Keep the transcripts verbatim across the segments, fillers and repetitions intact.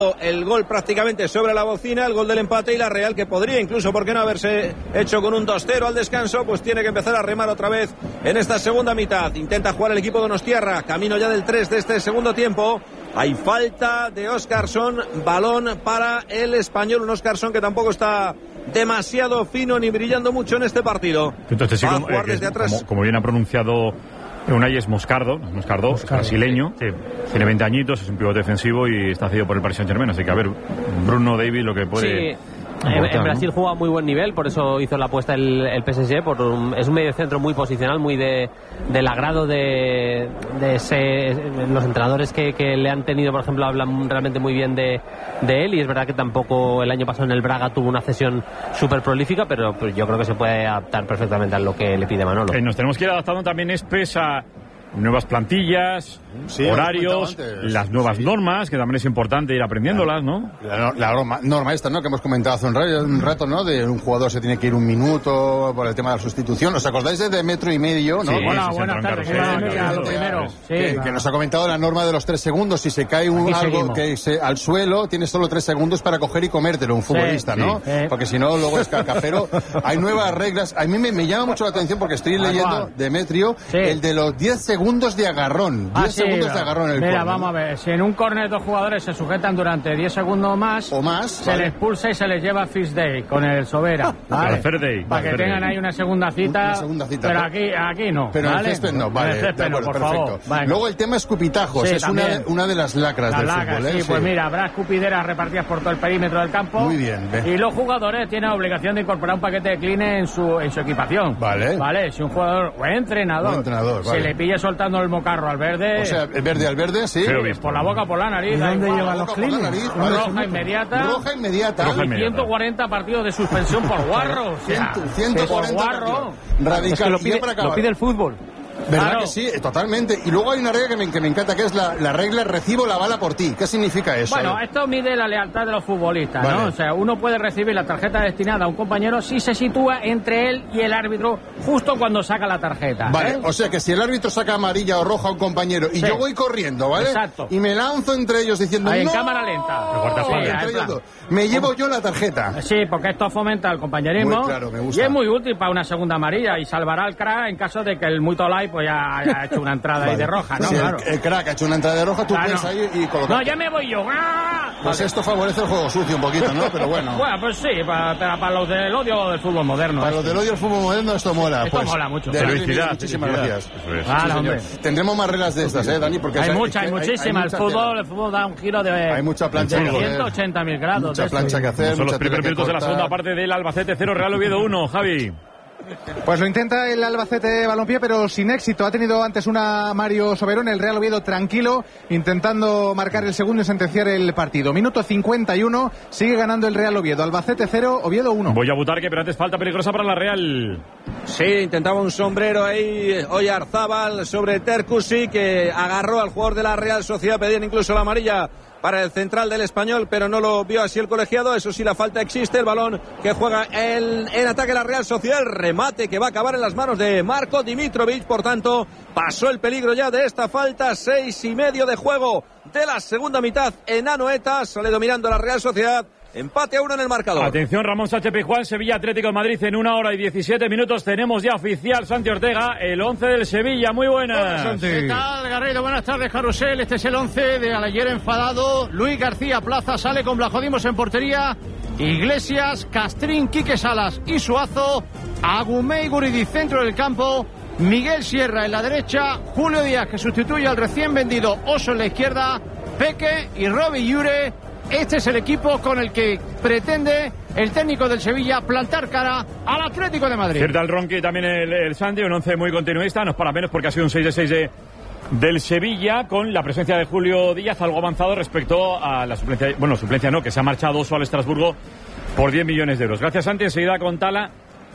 el gol prácticamente sobre la bocina, el gol del empate, y la Real, que podría incluso, por qué no haberse hecho con un dos cero al descanso, pues tiene que empezar a remar otra vez en esta segunda mitad. Intenta jugar el equipo de Donostiarra, camino ya del tres de este segundo tiempo. Hay falta de Óscarson, balón para el Español, un Óscarson que tampoco está demasiado fino ni brillando mucho en este partido. Entonces sí, Va a como, jugar eh, desde atrás. Como, como bien ha pronunciado Unai, es Moscardo, Moscardo, Moscardo brasileño, sí. Tiene veinte añitos, es un pivote defensivo y está cedido por el Paris Saint-Germain, así que a ver, Bruno Davies lo que puede... Sí. En, en Brasil, ¿no?, juega a muy buen nivel, por eso hizo la apuesta el, el P S G. Por un, es un mediocentro muy posicional, muy de, del agrado de, de ese, los entrenadores que, que le han tenido, por ejemplo, hablan realmente muy bien de, de él, y es verdad que tampoco el año pasado en el Braga tuvo una cesión súper prolífica, pero pues yo creo que se puede adaptar perfectamente a lo que le pide Manolo. Eh, nos tenemos que ir adaptando también, Espes, a nuevas plantillas, sí, horarios, las nuevas sí. normas, que también es importante ir aprendiéndolas, ¿no? La, la norma, norma esta, ¿no?, que hemos comentado hace un rato, un rato, ¿no?, de un jugador se tiene que ir un minuto por el tema de la sustitución. ¿Os acordáis de, de metro y medio, no? Sí, Hola, sí, buenas tardes. Lo primero. Sí, que, que nos ha comentado la norma de los tres segundos. Si se cae un, algo que se, al suelo, tienes solo tres segundos para coger y comértelo, un futbolista, sí, ¿no? Sí. Porque si no, luego es caca. Pero hay nuevas reglas. A mí me, me llama mucho la atención porque estoy leyendo Demetrio, sí. el de los diez segundos de agarrón. diez ah, sí, segundos de agarrón en el Mira, corner, vamos a ver. Si en un córner dos jugadores se sujetan durante diez segundos más, o más, se vale. les expulsa y se les lleva a Fist Day con el Sobera. ¿Vale? Fair day, para que tengan ahí una segunda cita. Una segunda cita pero aquí, aquí no. Pero ¿vale? en el césped no, vale. En el césped no, por perfecto. favor. Vale. Luego el tema escupitajos. Sí, es una, una de las lacras la del lacra, fútbol, ¿eh? Sí, sí, pues mira, habrá escupideras repartidas por todo el perímetro del campo. Muy bien. Ve. Y los jugadores tienen obligación de incorporar un paquete de clean en su, en su equipación. Vale. Vale, si un jugador o entrenador, o entrenador vale. se le pilla soltando el mocarro al verde. O sea, el verde al verde, sí. sí por la boca, por la nariz. ¿Y dónde igual, llevan los cleans? Nariz, vale. Roja inmediata. Roja inmediata. Roja inmediata. ciento cuarenta partidos de suspensión por guarro. ciento cuarenta por guarro. Radical. Es que lo pide, lo pide el fútbol. ¿Verdad claro. que sí? Totalmente. Y luego hay una regla que me, que me encanta, que es la, la regla recibo la bala por ti. ¿Qué significa eso? Bueno, esto mide la lealtad de los futbolistas, vale. ¿no? O sea, uno puede recibir la tarjeta destinada a un compañero si se sitúa entre él y el árbitro justo cuando saca la tarjeta. Vale, ¿eh? o sea que si el árbitro saca amarilla o roja a un compañero y sí. yo voy corriendo, ¿vale? Exacto. Y me lanzo entre ellos diciendo ahí, ¡no! en cámara lenta. Sí, entre ellos dos. Me llevo yo la tarjeta. Sí, porque esto fomenta el compañerismo. Muy claro, me gusta. Y es muy útil para una segunda amarilla y salvará al crack en caso de que el muy tolai pues ya haya hecho una entrada vale. ahí de roja, ¿no? Si claro. el, el crack ha hecho una entrada de roja, tú claro. puedes ahí y colocar. No, ya me voy yo. ¡Ah! Pues vale. esto favorece el juego sucio un poquito, ¿no? Pero bueno. Bueno, pues sí, para, para, para los del odio del fútbol moderno. Para los del odio del fútbol moderno esto mola. Esto pues, mola mucho. Felicidad. Muchísimas felicidad. gracias. Vale, sí, hombre. Tendremos más reglas de estas, ¿eh, Dani? Porque hay hay muchas, hay muchísimas. El fútbol, el fútbol da un giro de, hay mucha plancha de que hacer. ciento ochenta mil grados. Mucha plancha que hacer. Son los primeros minutos de la segunda parte del Albacete cero, Real Oviedo uno, Javi. Pues lo intenta el Albacete Balompié, pero sin éxito. Ha tenido antes una Mario Soberón, el Real Oviedo tranquilo, intentando marcar el segundo y sentenciar el partido. Minuto cincuenta y uno, sigue ganando el Real Oviedo. Albacete cero, Oviedo uno. Voy a Butarque, pero antes falta peligrosa para la Real. Sí, intentaba un sombrero ahí Oyarzábal sobre Tercusi, que agarró al jugador de la Real Sociedad, pedían incluso la amarilla para el central del Español, pero no lo vio así el colegiado. Eso sí, la falta existe. El balón que juega el, en ataque la Real Sociedad, el remate que va a acabar en las manos de Marko Dimitrovic. Por tanto, pasó el peligro ya de esta falta. Seis y medio de juego de la segunda mitad en Anoeta. Sale dominando la Real Sociedad. Empate a uno en el marcador. Atención, Ramón Sánchez Pizjuán, Sevilla Atlético de Madrid en una hora y diecisiete minutos. Tenemos ya oficial, Santi Ortega, el once del Sevilla. Muy buenas. Hola, ¿qué tal, Garrido? Buenas tardes, Carrusel. Este es el once de ayer enfadado. Luis García Plaza sale con Blajodimos en portería. Iglesias, Castrín, Quique Salas y Suazo. Agumey Guridi, centro del campo. Miguel Sierra en la derecha. Julio Díaz, que sustituye al recién vendido Oso en la izquierda. Peque y Robbie Llure. Este es el equipo con el que pretende el técnico del Sevilla plantar cara al Atlético de Madrid. Cierta el Ronqui, también el, el Santi, un once muy continuista, no es para menos porque ha sido un seis de seis de, del Sevilla, con la presencia de Julio Díaz, algo avanzado respecto a la suplencia, bueno, suplencia no, que se ha marchado Oso al Estrasburgo por diez millones de euros. Gracias, Santi, enseguida con Tala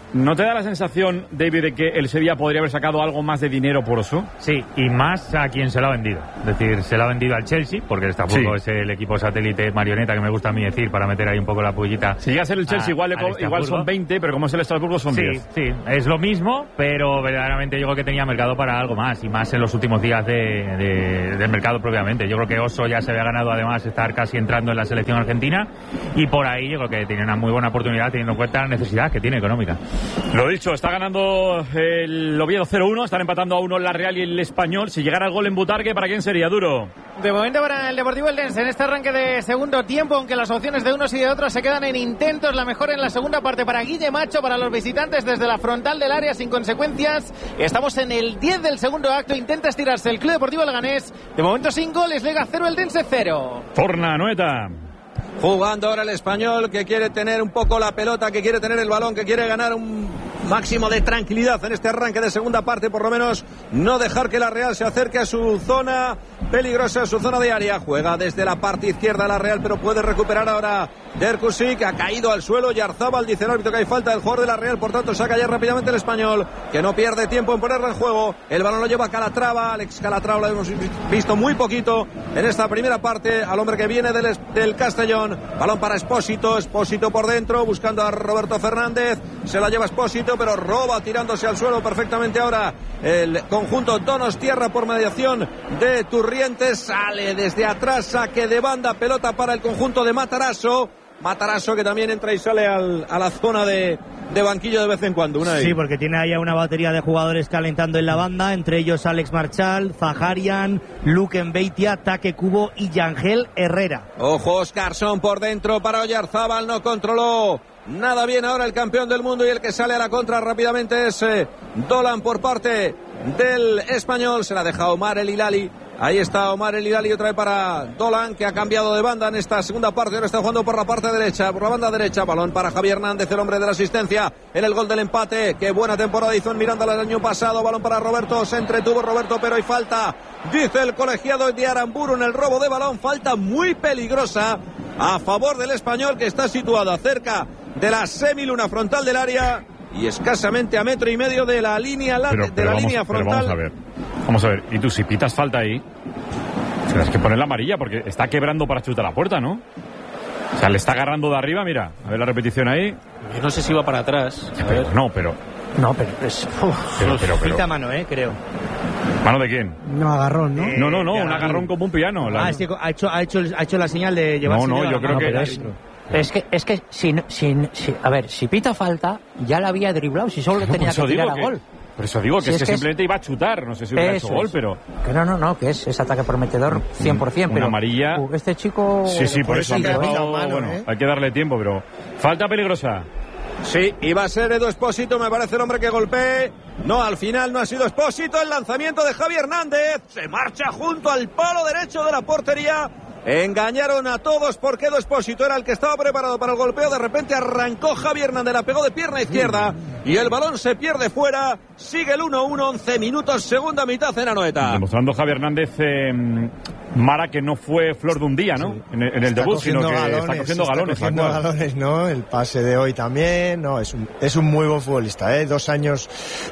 ¿No te da la sensación, David, de que el Sevilla podría haber sacado algo más de dinero por Oso? Sí, y más a quien se lo ha vendido. Es decir, se lo ha vendido al Chelsea, porque el Estrasburgo Sí. es el equipo satélite marioneta que me gusta a mí decir, para meter ahí un poco la pullita. Si llega a ser el Chelsea, a- igual, le al co- igual Estrasburgo. son veinte, pero como es el Estrasburgo son Sí, diez. sí, es lo mismo, pero verdaderamente yo creo que tenía mercado para algo más, y más en los últimos días de, de- del mercado propiamente. Yo creo que Oso ya se había ganado además estar casi entrando en la selección argentina, y por ahí yo creo que tiene una muy buena oportunidad teniendo en cuenta la necesidad que tiene económica. Lo dicho, está ganando el Oviedo cero uno, están empatando a uno la Real y el Español. Si llegara el gol en Butarque, ¿para quién sería, Duro? De momento para el Deportivo Eldense en este arranque de segundo tiempo, aunque las opciones de unos y de otros se quedan en intentos. La mejor en la segunda parte para Guille Macho, para los visitantes desde la frontal del área sin consecuencias. Estamos en el diez del segundo acto, intenta estirarse el Club Deportivo Leganés. De momento sin goles, Lega cero, Eldense cero. Torna, Noeta. Jugando ahora el Español, que quiere tener un poco la pelota, que quiere tener el balón, que quiere ganar un máximo de tranquilidad en este arranque de segunda parte, por lo menos no dejar que la Real se acerque a su zona peligrosa, a su zona de área. Juega desde la parte izquierda la Real, pero puede recuperar ahora Derkusi, que ha caído al suelo. Yarzábal dice el árbitro que hay falta del jugador de la Real, por tanto saca ya rápidamente el Español, que no pierde tiempo en ponerlo en juego. El balón lo lleva Calatrava, Alex Calatrava lo hemos visto muy poquito en esta primera parte, al hombre que viene del, del Castellón. Balón para Espósito, Espósito por dentro, buscando a Roberto Fernández, se la lleva Espósito, pero roba tirándose al suelo perfectamente ahora el conjunto Donostierra por mediación de Turrientes. Sale desde atrás, saque de banda, pelota para el conjunto de Matarazzo. Matarazzo que también entra y sale al, a la zona de, de banquillo de vez en cuando. Una sí, porque tiene ahí a una batería de jugadores calentando en la banda, entre ellos Alex Marchal, Zaharian, Luke Mbeitia, Take Kubo y Yangel Herrera. Ojo, Oscarson por dentro para Oyarzábal, no controló nada bien ahora el campeón del mundo, y el que sale a la contra rápidamente es eh, Dolan por parte del Español. Se la deja Omar El Hilali. Ahí está Omar El Hilali otra vez para Dolan, que ha cambiado de banda en esta segunda parte. Ahora está jugando por la parte derecha, por la banda derecha. Balón para Javier Hernández, el hombre de la asistencia en el gol del empate. Qué buena temporada hizo en Miranda el año pasado. Balón para Roberto, se entretuvo Roberto, pero hay falta, dice el colegiado de Aramburu, en el robo de balón. Falta muy peligrosa a favor del Español, que está situado cerca de la semiluna frontal del área y escasamente a metro y medio de la línea, la, pero, de pero la vamos, línea frontal. Vamos a ver, vamos a ver. Y tú, si pitas falta ahí, tienes que poner la amarilla, porque está quebrando para chutar la puerta, ¿no? O sea, le está agarrando de arriba, mira, a ver la repetición ahí. Yo no sé si iba para atrás. A ver. No, pero... No, pero es... Uf, pero, pero, pero. Quita mano, eh, creo. ¿Mano de quién? No, agarrón, ¿no? Eh, no, no, no, un agarrón como un piano. La... Ah, es que ha hecho, ha, hecho, ha hecho la señal de llevarse... No, no, yo creo no, que... Es, es que, es que si, si, si, a ver, si pita falta, ya la había driblado, si solo le tenía que tirar a que, gol. Por eso digo que si es, es que que simplemente es... iba a chutar, no sé si hubiera eso hecho gol, es. pero... Que no, no, no, que es, es ataque prometedor cien por ciento, Una pero... amarilla... Uh, este chico... Sí, sí, por, por eso han dejado, mano, bueno, ¿eh? hay que darle tiempo, pero... Falta peligrosa. Sí, iba a ser Edu Espósito, me parece el hombre que golpee. No, al final no ha sido Espósito. El lanzamiento de Javi Hernández se marcha junto al palo derecho de la portería. Engañaron a todos porque Edu Espósito era el que estaba preparado para el golpeo. De repente arrancó Javi Hernández, la pegó de pierna izquierda y el balón se pierde fuera. Sigue el uno uno, once minutos, segunda mitad en Anoeta. Demostrando Javi Hernández, eh, Mara, que no fue flor de un día, ¿no? Sí. En el, en el debut, sino que galones, está cogiendo galones. Está cogiendo galones, ¿no? El pase de hoy también, no, es un, es un muy buen futbolista, ¿eh? Dos años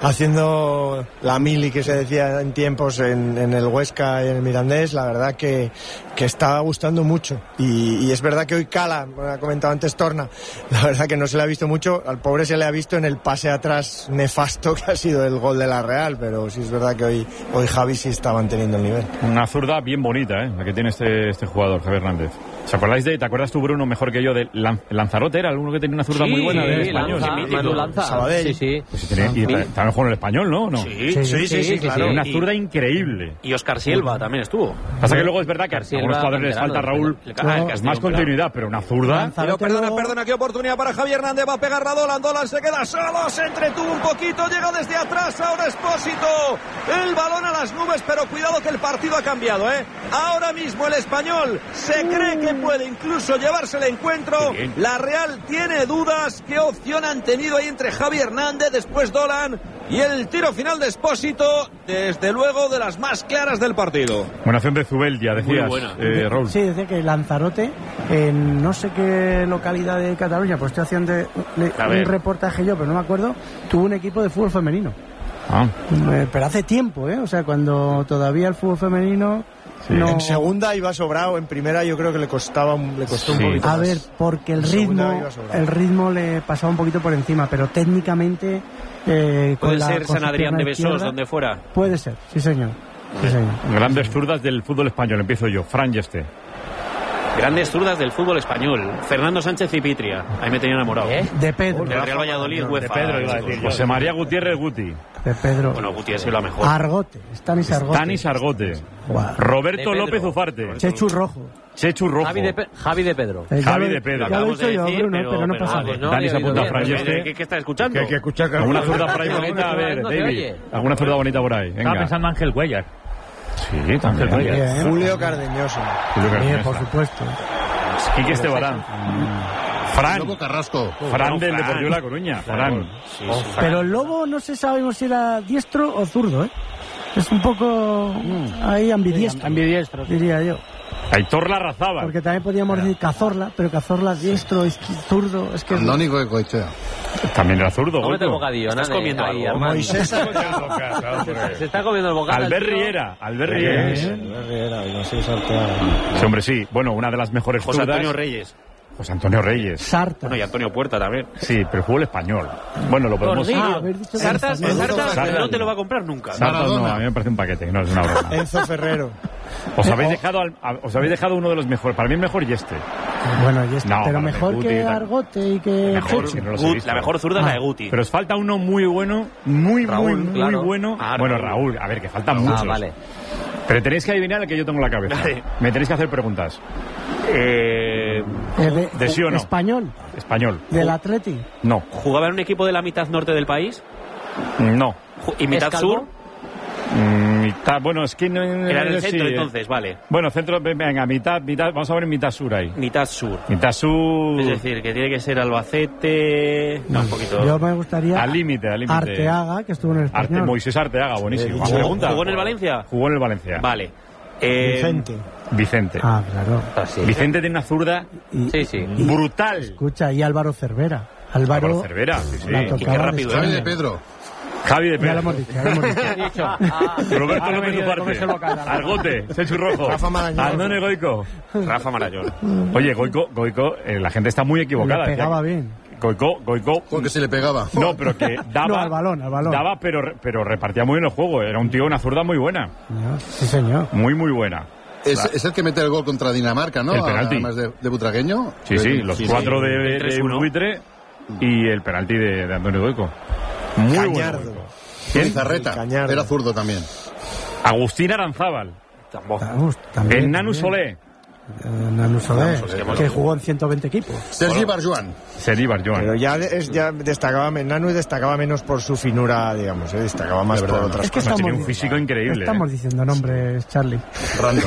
haciendo la mili que se decía en tiempos en, en el Huesca y en el Mirandés, la verdad que, que está gustando mucho. Y, y es verdad que hoy Cala, me ha comentado antes Torna, la verdad que no se le ha visto mucho, al pobre se le ha visto en el pase atrás nefasto que ha sido el gol de la Real, pero sí es verdad que hoy, hoy Javi sí está manteniendo el nivel. Una zurda bien bonita, ¿eh? La que tiene este, este jugador, Javier Hernández. ¿Os acordáis de, te acuerdas tú, Bruno, mejor que yo, de Lan, Lanzarote? Era alguno que tenía una zurda sí, muy buena del sí, español. Lanza, Manu Lanza. Sabadell. Sí, sí. Pues sí tenía, y también jugó en el español, ¿no? ¿no? Sí, sí, sí, sí, sí, claro. Una zurda increíble. Y Oscar Silva también estuvo. Pasa que luego es verdad que a algunos jugadores les falta, Raúl, ah, es más continuidad, pero una zurda... Pero perdona, perdona, qué oportunidad para Javi Hernández, va a pegar a Dolan, Dolan se queda solo, se entretuvo un poquito, llega desde atrás, ahora Espósito, el balón a las nubes, pero cuidado que el partido ha cambiado, ¿eh? Ahora mismo el Español se cree que puede incluso llevarse el encuentro, la Real tiene dudas, qué opción han tenido ahí entre Javi Hernández, después Dolan, y el tiro final de Expósito, desde luego de las más claras del partido. Buena acción de Zubeldia, decías, eh, Raúl. Sí, decía que Lanzarote, en no sé qué localidad de Cataluña, pues estoy haciendo de, de, un reportaje yo, pero no me acuerdo, tuvo un equipo de fútbol femenino. Ah. Eh, pero hace tiempo, ¿eh? O sea, cuando todavía el fútbol femenino... Sí. No... En segunda iba sobrado, en primera yo creo que le costaba le costó sí. un poquito A más. ver, porque el ritmo el ritmo le pasaba un poquito por encima, pero técnicamente eh, puede con la, ser con San Adrián de Besós, donde fuera. Puede ser, sí señor. Sí, señor. Grandes zurdas del fútbol español, empiezo yo. Fran Yeste. Grandes zurdas del fútbol español. Fernando Sánchez y Pitria. Ahí me tenía enamorado. ¿Eh? De Pedro. Del Real Valladolid, no, UEFA. De Pedro iba a decir. José María Gutiérrez Guti. De Pedro. Bueno, Guti ha sido la mejor. Argote. Stanis Argote. Stanis Argote. Wow. Roberto de López Ufarte. Chechu Rojo. Chechu Rojo. Javi de, Pe Javi de Pedro. Eh, Javi de Pedro. Ya lo he dicho yo, decir, Bruno, pero, pero no pero, pasa nada. nada. No, Dani se apunta a Fran Yeste. ¿Qué, ¿Qué está escuchando? Que hay que escuchar. ¿Alguna zurda por ahí bonita? A ver, David. ¿Alguna zurda bonita por ahí? Venga. Estaba pensando Ángel Cuellar. Sí, también. Bien. Julio Cardeñoso. Julio Cardeñoso. Bien, por supuesto. Quique Estebarán. Fran. Lobo Carrasco. Fran del Deportivo de La Coruña. Fran. Sí, Oh, sí. pero el Lobo no se sabe si era diestro o zurdo, ¿eh? Es un poco ahí ambidiestro, Ambidiestro. diría yo. Aitor Larrazábal. Porque también podíamos decir Cazorla, pero Cazorla diestro, izqui- zurdo, es que... Andónico de Coitea. También era zurdo. Cómete el Goico. bocadillo, ¿no? Estás comiendo Ahí, algo. Armando. Moisés Se está comiendo el bocadillo. Albert Riera. Albert Riera. Sí, hombre, sí. Bueno, una de las mejores José zurdas. Antonio Reyes. José Antonio Reyes. Sarta. Bueno, y Antonio Puerta también. Sí, pero el fútbol español. Bueno, lo podemos... Pordirio. Ah, haber dicho Sartas, Sarta. Sartas Sartas. no te lo va a comprar nunca. Sartas no, Maradona. a mí me parece un paquete, no es una broma. Enzo Ferrero. Os habéis dejado, al- a- os habéis dejado uno de los mejores. Para mí el mejor y este. Bueno, y este, No, pero para mejor Guti, que tal. Argote y que Mejor, Chechu. que no los he Gut- visto. la mejor zurda es la de Guti. Pero os falta uno muy bueno, muy, Raúl, muy, muy claro. bueno. Ah, bueno, Raúl. Raúl, a ver, que faltan Ah, muchos. vale. Pero tenéis que adivinar el que yo tengo en la cabeza. Vale. Me tenéis que hacer preguntas. Eh, Eh, de, ¿De sí o no? Español, Español. del Atleti. No. ¿Jugaba en un equipo de la mitad norte del país? No. Ju- ¿Y mitad ¿Es calvo? sur? Mm, mitad, bueno, es que no... Era en el sí, centro, eh. entonces, vale. Bueno, centro, venga, mitad, mitad, vamos a ver mitad sur ahí. Mitad sur. Mitad sur... Es decir, que tiene que ser Albacete... No, un poquito... Yo me gustaría Al límite, al límite. Arteaga, que estuvo en el Arte, Español. Moisés Arteaga, buenísimo. ¿Jugó, Pregunta. jugó en el Valencia? Jugó en el Valencia. Vale. Eh, Vicente. Vicente. Ah, claro. Ah, sí. Vicente tiene una zurda Y, Sí, sí. brutal. Escucha, y Álvaro Cervera. Álvaro, Álvaro Cervera, sí, sí. la Y tocaba qué de rápido Javi España. de Pedro. Javi de Ya lo Pedro. hemos dicho, ya lo hemos dicho. Roberto Ha López venido de comerse el Ufarte. bocata. Argote, Chechu Rojo. Rafa Marañón. Andone Goico. Rafa Marañón. Oye, Goico, Goico, eh, la gente está muy equivocada. Le pegaba Ya- bien. Goico, Goico. Porque se le pegaba. No, pero que daba. No, al balón, al balón. Daba, pero, pero repartía muy bien el juego. Era un tío, una zurda muy buena. Ya, sí, señor. Muy, muy buena. Es, es el que mete el gol contra Dinamarca, ¿no? El penalti. Además de, de Butragueño. Sí, sí, los Sí, cuatro sí. de, El de tres uno. Buitre y el penalti de, de Antonio Goico. Muy bueno. Cañardo. Goico. Pizarreta. Cañardo. Era zurdo también. Agustín Aranzábal. Vamos, también, Nanu también. Solé. Eh, Nanu Solé, Solé. que jugó en ciento veinte equipos. Sergi Barjuan. Sergi Barjuan. Pero ya, de- es, ya destacaba, Nanu destacaba menos por su finura, digamos, ¿eh? Destacaba más por otras Es que cosas. Además, tenía estamos, un físico increíble. estamos ¿eh? diciendo nombres, Charlie. Random.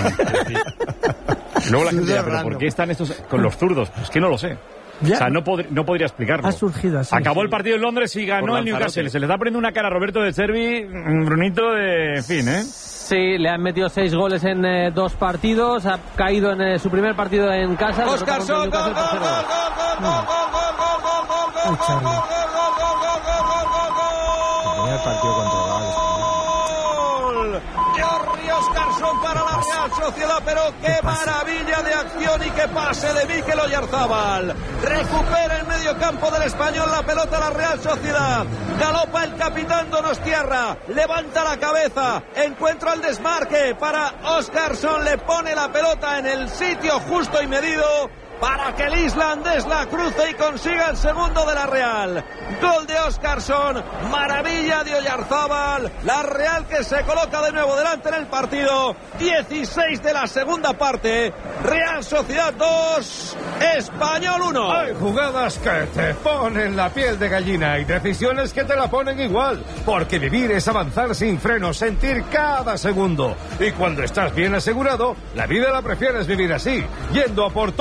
Y luego la gente Zurdo dirá, ¿pero random. por qué están estos con los zurdos? Pues que no lo sé. Ya. O sea, no, pod- no podría explicarlo. Ha surgido así. Acabó el partido en Londres y ganó Por el Lanzarote. Newcastle. Se le está poniendo una cara a Roberto de Servi, mm, Brunito, de en fin, ¿eh? Sí, le han metido seis goles en eh, dos partidos. Ha caído en eh, su primer partido en casa. derrota contra el Oscarson, gol, Newcastle gol, por cero. gol, gol, gol, gol, gol, gol, gol, gol, gol, Ay, Charlie. Tenía el partido controlado. gol. Jordi Oscarson para la Real Sociedad, pero qué maravilla de acción y qué pase de Mikel Oyarzábal. Recupera en medio campo del Español la pelota la Real Sociedad. Galopa el capitán Donostiarra, levanta la cabeza, encuentra el desmarque para Oscarson, le pone la pelota en el sitio justo y medido para que el islandés la cruce y consiga el segundo de la Real. Gol de Oscarson, maravilla de Oyarzábal, la Real que se coloca de nuevo delante en el partido. dieciséis de la segunda parte, Real Sociedad dos, Español uno. Hay jugadas que te ponen la piel de gallina y decisiones que te la ponen igual, porque vivir es avanzar sin freno, sentir cada segundo. Y cuando estás bien asegurado, la vida la prefieres vivir así, yendo a por todo, todo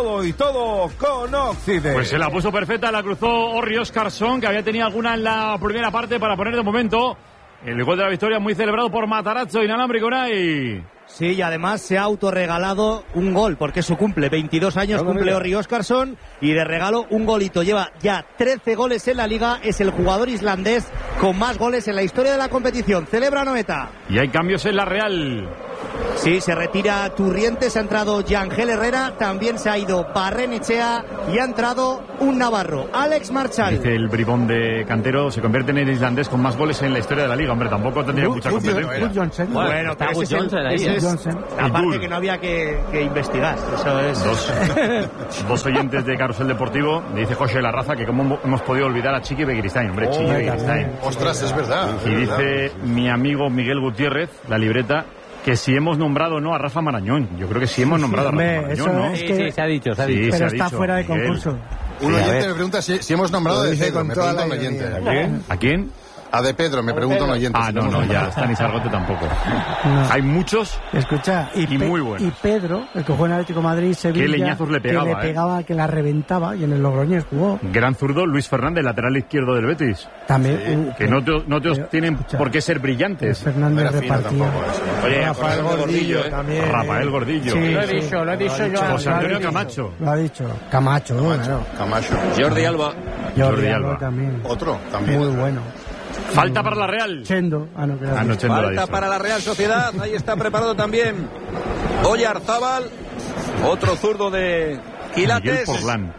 todo y todo con Occident. Pues se la puso perfecta, la cruzó Orri Óscarsson, que había tenido alguna en la primera parte para poner de momento el gol de la victoria, muy celebrado por Matarazzo inalámbrico Unai. Sí, y además se ha autorregalado un gol, porque es su cumple, veintidós años no, cumple Orri Óscarsson, y de regalo un golito. Lleva ya trece goles en la Liga, es el jugador islandés con más goles en la historia de la competición. Celebra Noeta. Y hay cambios en la Real. Sí, se retira Turrientes, ha entrado Yangel Herrera, también se ha ido Barrenechea y ha entrado un navarro, Alex Marchal. Dice el bribón de Cantero, se convierte en el islandés con más goles en la historia de la Liga. Hombre, tampoco tendría mucha competencia. Bueno, bueno, está Wood Johnson ahí. Es, aparte que no había que, que investigar. Eso es. Dos, dos oyentes de Carrusel Deportivo, dice José Larraza que cómo hemos podido olvidar a Chiqui Begiristain. Hombre, oh, Chiqui Begiristain. Ostras, es verdad. Y es dice verdad. mi amigo Miguel Gutiérrez, la libreta, que si hemos nombrado o no a Rafa Marañón. Yo creo que sí hemos nombrado sí, a Rafa Marañón, ¿no? Sí, sí, se ha dicho, se ha dicho. Sí, pero se ha está dicho, fuera de Miguel. concurso. Un Sí, oyente me pregunta si, si hemos nombrado a De Pedro, me pregunta un oyente. ¿A quién? ¿A quién? A De Pedro, me pregunta un oyente. Ah, no, no, ya, Stanis Argote tampoco. No. Hay muchos Escucha, y, y Pe muy buenos. Y Pedro, el que jugó en Atlético de Madrid, Sevilla, qué leñazos le pegaba, que le pegaba, eh. que la reventaba, y en el Logroñés jugó. Gran zurdo, Luis Fernández, lateral izquierdo del Betis. También. Sí, uh, que no, te, no te pero, tienen escucha, por qué ser brillantes. Fernández repartía. Oye, Rafael Gordillo ¿eh? también. Rafael Gordillo. Sí, lo he sí. dicho, lo he dicho yo. José Antonio Camacho. Lo ha dicho. Camacho, Camacho, claro. Camacho. Jordi Alba. Jordi, Jordi Alba Alba. también. Otro, también. Muy bueno. Falta para la Real. Chendo. Ah, no, Ah, no, Chendo la Falta hizo. para la Real Sociedad. Ahí está preparado también Oyarzábal, otro zurdo de Miguel Quilates. Forlán.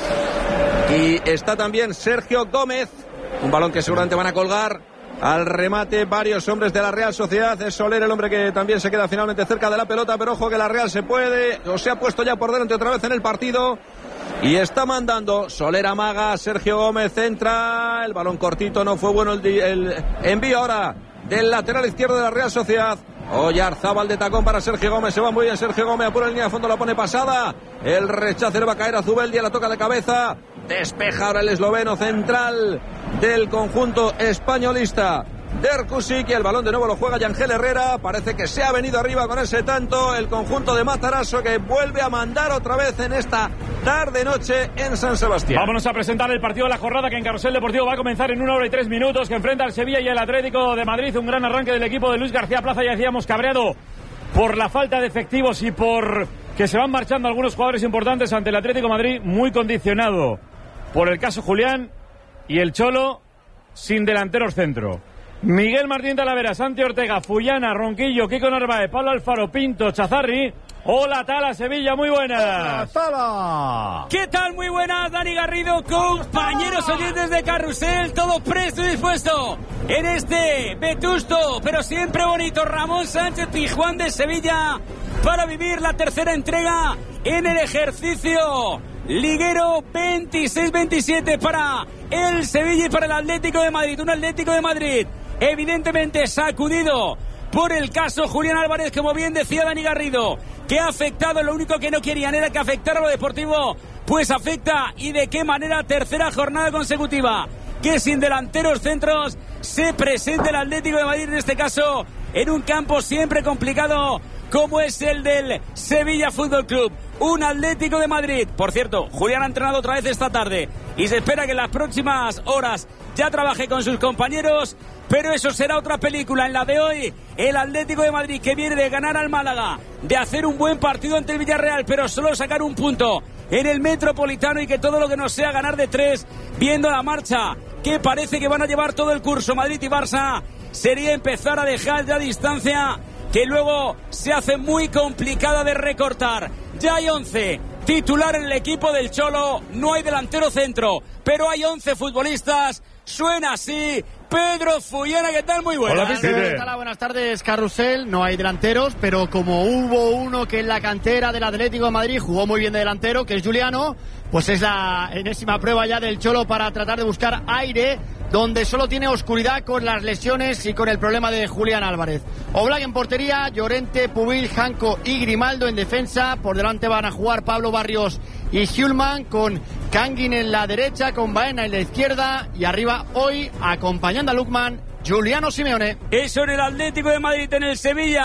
Y está también Sergio Gómez. Un balón que seguramente van a colgar. Al remate varios hombres de la Real Sociedad. Es Soler el hombre que también se queda finalmente cerca de la pelota. Pero ojo que la Real se puede, o se ha puesto ya por delante otra vez en el partido. Y está mandando Soler, amaga, Sergio Gómez entra, el balón cortito, no fue bueno el, el envío ahora del lateral izquierdo de la Real Sociedad. Oyarzábal de tacón para Sergio Gómez, se va muy bien Sergio Gómez, apura en línea de fondo, la pone pasada, el rechace le va a caer a Zubeldia, la toca de cabeza, despeja ahora el esloveno central del conjunto españolista. Derkusik, y el balón de nuevo lo juega Yangel Herrera. Parece que se ha venido arriba con ese tanto el conjunto de Matarazzo, que vuelve a mandar otra vez en esta tarde-noche en San Sebastián. Vámonos a presentar el partido de la jornada, que en Carrusel Deportivo va a comenzar en una hora y tres minutos, que enfrenta al Sevilla y el Atlético de Madrid. Un gran arranque del equipo de Luis García Plaza, ya decíamos, cabreado por la falta de efectivos y por que se van marchando algunos jugadores importantes ante el Atlético de Madrid, muy condicionado por el caso Julián y el Cholo sin delanteros centro. Miguel Martín Talavera, Santi Ortega, Fullana, Ronquillo, Kiko Narváez, Pablo Alfaro, Pinto, Chazarri. Hola, Tala, Sevilla, muy buenas. Hola, Tala. ¿Qué tal? Muy buenas, Dani Garrido, compañeros oyentes de Carrusel, todo presto y dispuesto en este vetusto, pero siempre bonito, Ramón Sánchez Pizjuán de Sevilla, para vivir la tercera entrega en el ejercicio liguero veintiséis veintisiete para el Sevilla y para el Atlético de Madrid. Un Atlético de Madrid evidentemente sacudido por el caso Julián Álvarez, como bien decía Dani Garrido, que ha afectado. Lo único que no querían era que afectara lo deportivo, pues afecta, y de qué manera. Tercera jornada consecutiva que sin delanteros centros se presenta el Atlético de Madrid, en este caso en un campo siempre complicado como es el del Sevilla Fútbol Club. Un Atlético de Madrid, por cierto, Julián ha entrenado otra vez esta tarde y se espera que en las próximas horas ya trabaje con sus compañeros, pero eso será otra película. En la de hoy, el Atlético de Madrid, que viene de ganar al Málaga, de hacer un buen partido ante el Villarreal, pero solo sacar un punto en el Metropolitano, y que todo lo que no sea ganar de tres, viendo la marcha que parece que van a llevar todo el curso Madrid y Barça, sería empezar a dejar ya distancia que luego se hace muy complicada de recortar. Ya hay once titular en el equipo del Cholo, no hay delantero centro, pero hay once futbolistas. Suena así Pedro Fullana, ¿qué tal? Muy buenas. Hola, buenas tardes, Carrusel. No hay delanteros, pero como hubo uno que en la cantera del Atlético de Madrid jugó muy bien de delantero, que es Juliano, pues es la enésima prueba ya del Cholo para tratar de buscar aire donde solo tiene oscuridad con las lesiones y con el problema de Julián Álvarez. Oblak en portería, Llorente, Pubil, Janco y Grimaldo en defensa. Por delante van a jugar Pablo Barrios y Hjulman, con Kangin en la derecha, con Baena en la izquierda, y arriba hoy, acompañando a Lukman, Giuliano Simeone. Eso en el Atlético de Madrid. En el Sevilla,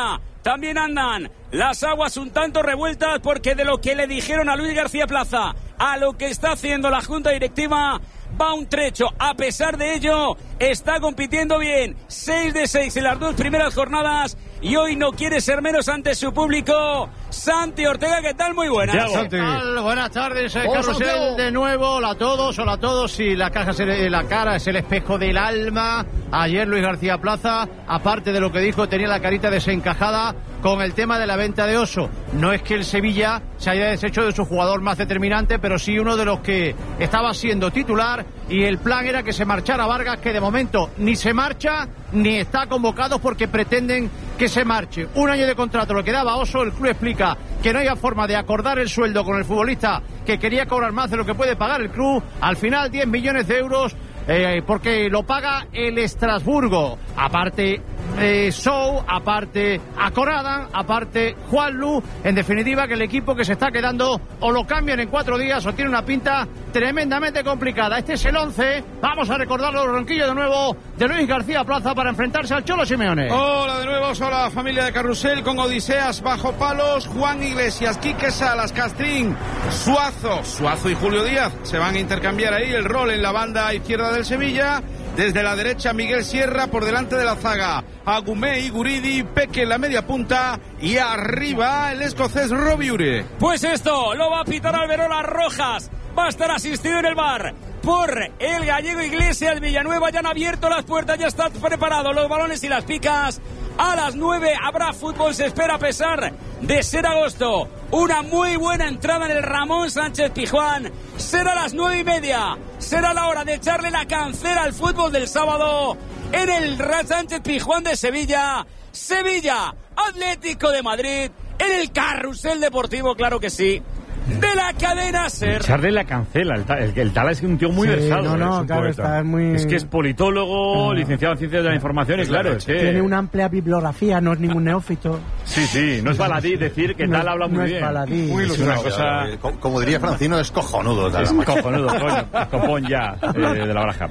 también andan las aguas un tanto revueltas, porque de lo que le dijeron a Luis García Plaza a lo que está haciendo la Junta Directiva va un trecho. A pesar de ello, está compitiendo bien. seis de seis en las dos primeras jornadas y hoy no quiere ser menos ante su público. Santi Ortega, ¿qué tal? Muy buenas. ¿Qué tal? Buenas tardes, eh, Carrusel de nuevo. Hola a todos, hola a todos. Y la, caja se, la cara es el espejo del alma. Ayer Luis García Plaza, aparte de lo que dijo, tenía la carita desencajada con el tema de la venta de Oso. No es que el Sevilla se haya deshecho de su jugador más determinante, pero sí uno de los que estaba siendo titular, y el plan era que se marchara Vargas, que de momento ni se marcha ni está convocado porque pretenden que se marche. Un año de contrato lo que daba Oso. El club explica que no había forma de acordar el sueldo con el futbolista, que quería cobrar más de lo que puede pagar el club. Al final diez millones de euros eh, porque lo paga el Estrasburgo. Aparte eh, Sou, aparte Acorada, aparte Juanlu. En definitiva, que el equipo que se está quedando o lo cambian en cuatro días o tiene una pinta tremendamente complicada. Este es el once. Vamos a recordarlo, Ronquillo, de nuevo, de Luis García Plaza para enfrentarse al Cholo Simeone. Hola de nuevo, hola familia de Carrusel, con Odiseas bajo palos, Juan Iglesias, Quique Salas, Castrín, Suazo, Suazo y Julio Díaz se van a intercambiar ahí el rol en la banda izquierda del Sevilla. Desde la derecha, Miguel Sierra, por delante de la zaga, Agumé y Guridi, Peque en la media punta, y arriba el escocés Robiure. Pues esto lo va a pitar Alberola Rojas. Va a estar asistido en el bar por el gallego Iglesias. Villanueva ya han abierto las puertas, ya están preparados los balones y las picas. A las nueve habrá fútbol, se espera, a pesar de ser agosto. Una muy buena entrada en el Ramón Sánchez Pizjuán. Será a las nueve y media. Será la hora de echarle la cancela al fútbol del sábado en el Sánchez Pizjuán de Sevilla. Sevilla, Atlético de Madrid, en el Carrusel Deportivo, claro que sí, de la cadena SER. Echarle la cancela. El, el, el Tala es un tío muy sí, versado. No, no, es claro, está muy... Es que es politólogo, no. licenciado en Ciencias de la Información, y claro, es que... Tiene una amplia bibliografía, no es ningún neófito. Sí, sí, no es baladí decir que no, Tala habla muy no bien. Es baladí. Muy ilusionado. Es una cosa... Como, como diría Francino, es cojonudo. Tala. Es cojonudo, coño. Copón ya, eh, de la baraja.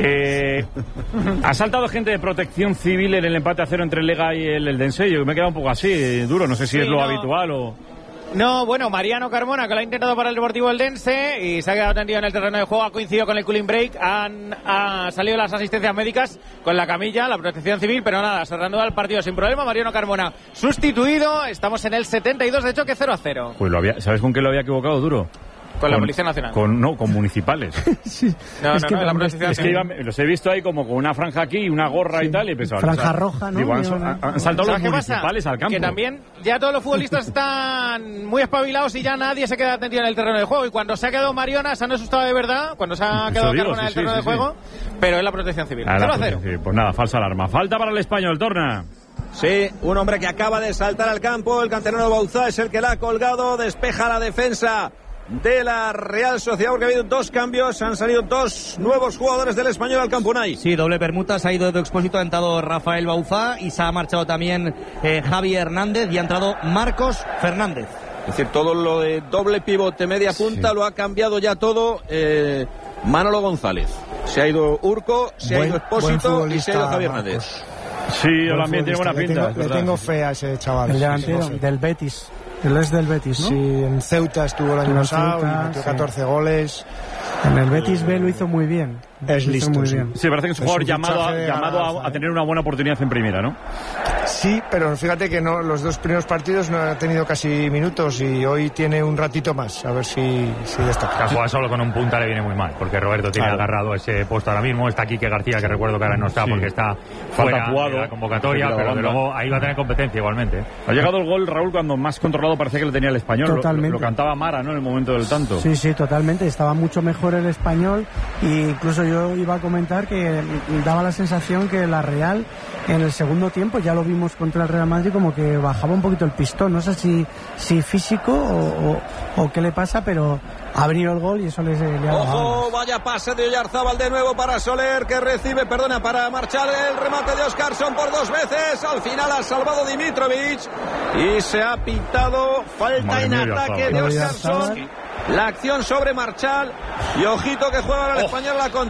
Eh, ha saltado gente de Protección Civil en el empate a cero entre el Lega y el Eldense. Yo me he quedado un poco así, duro, no sé si sí, es lo no. habitual o... No, bueno, Mariano Carmona, que lo ha intentado para el Deportivo Eldense y se ha quedado tendido en el terreno de juego, ha coincidido con el cooling break, han, han salido las asistencias médicas con la camilla, la Protección Civil, pero nada, se reanuda el partido sin problema. Mariano Carmona sustituido, estamos en el setenta y dos, de hecho que cero a cero. Pues lo había, ¿sabes con qué lo había equivocado, Duro? Con, con la Policía Nacional. Con, no, con municipales. sí. No, es no, que, no, la Policía es que iba, los he visto ahí como con una franja aquí y una gorra sí. y tal, y pensaba... Franja roja, ¿no? Digo, han, han, han saltado los municipales pasa? al campo. Que también ya todos los futbolistas están muy espabilados y ya nadie se queda atendido en el terreno de juego. Y cuando se ha quedado Mariona, se han asustado de verdad, cuando se ha quedado digo, Carmona sí, en el terreno sí, de sí, juego, sí. pero es la Protección Civil. Ah, cero a cero. Sí, pues nada, falsa alarma. Falta para el español, Torna. Sí, un hombre que acaba de saltar al campo, el canterano Bauzá es el que la ha colgado, despeja la defensa de la Real Sociedad, porque ha habido dos cambios, han salido dos nuevos jugadores del Español al campo, Unai. Sí, doble permuta, se ha ido de Expósito, ha entrado Rafael Bauzá y se ha marchado también eh, Javi Hernández y ha entrado Marcos Fernández. Es decir, todo lo de doble pivote, media punta, sí. lo ha cambiado ya todo eh, Manolo González. Se ha ido Urco, se buen, ha ido Expósito y se ha ido Javi Hernández. Sí, también tiene buena pinta. Le tengo, le tengo fe a ese chaval. El delantero del Betis. Él es del Betis, ¿no? Sí, en Ceuta estuvo el año pasado y metió catorce sí. goles. En el Betis B lo hizo muy bien. Es lo listo, muy sí. bien. Sí, parece que es un jugador llamado, a, llamado a, a tener una buena oportunidad en primera, ¿no? Sí, pero fíjate que no, los dos primeros partidos no ha tenido casi minutos y hoy tiene un ratito más, a ver si, si destaca. A jugar solo con un punta le viene muy mal, porque Roberto tiene claro. agarrado ese puesto ahora mismo. Está Quique García, que recuerdo que ahora no está sí. porque está fuera jugado, de la convocatoria, pero de luego ahí va a tener competencia igualmente. Ha llegado el gol, Raúl, cuando más controlado parecía que lo tenía el Español. Totalmente. Lo, lo cantaba Mara, ¿no?, en el momento del tanto. Sí, sí, totalmente. Estaba mucho mejor el Español e incluso yo iba a comentar que daba la sensación que la Real en el segundo tiempo, ya lo vimos contra el Real Madrid, como que bajaba un poquito el pistón. No sé si, si físico o, o, o qué le pasa, pero abrió el gol y eso le, le ha ¡Ojo! Más. Vaya pase de Oyarzábal de nuevo para Soler, que recibe, perdona, para marchar el remate de Óscarson por dos veces. Al final ha salvado Dimitrovic y se ha pitado falta Madre en mía, ataque de Óscarson. La acción sobre Marchal y ojito que juega el Español la contra.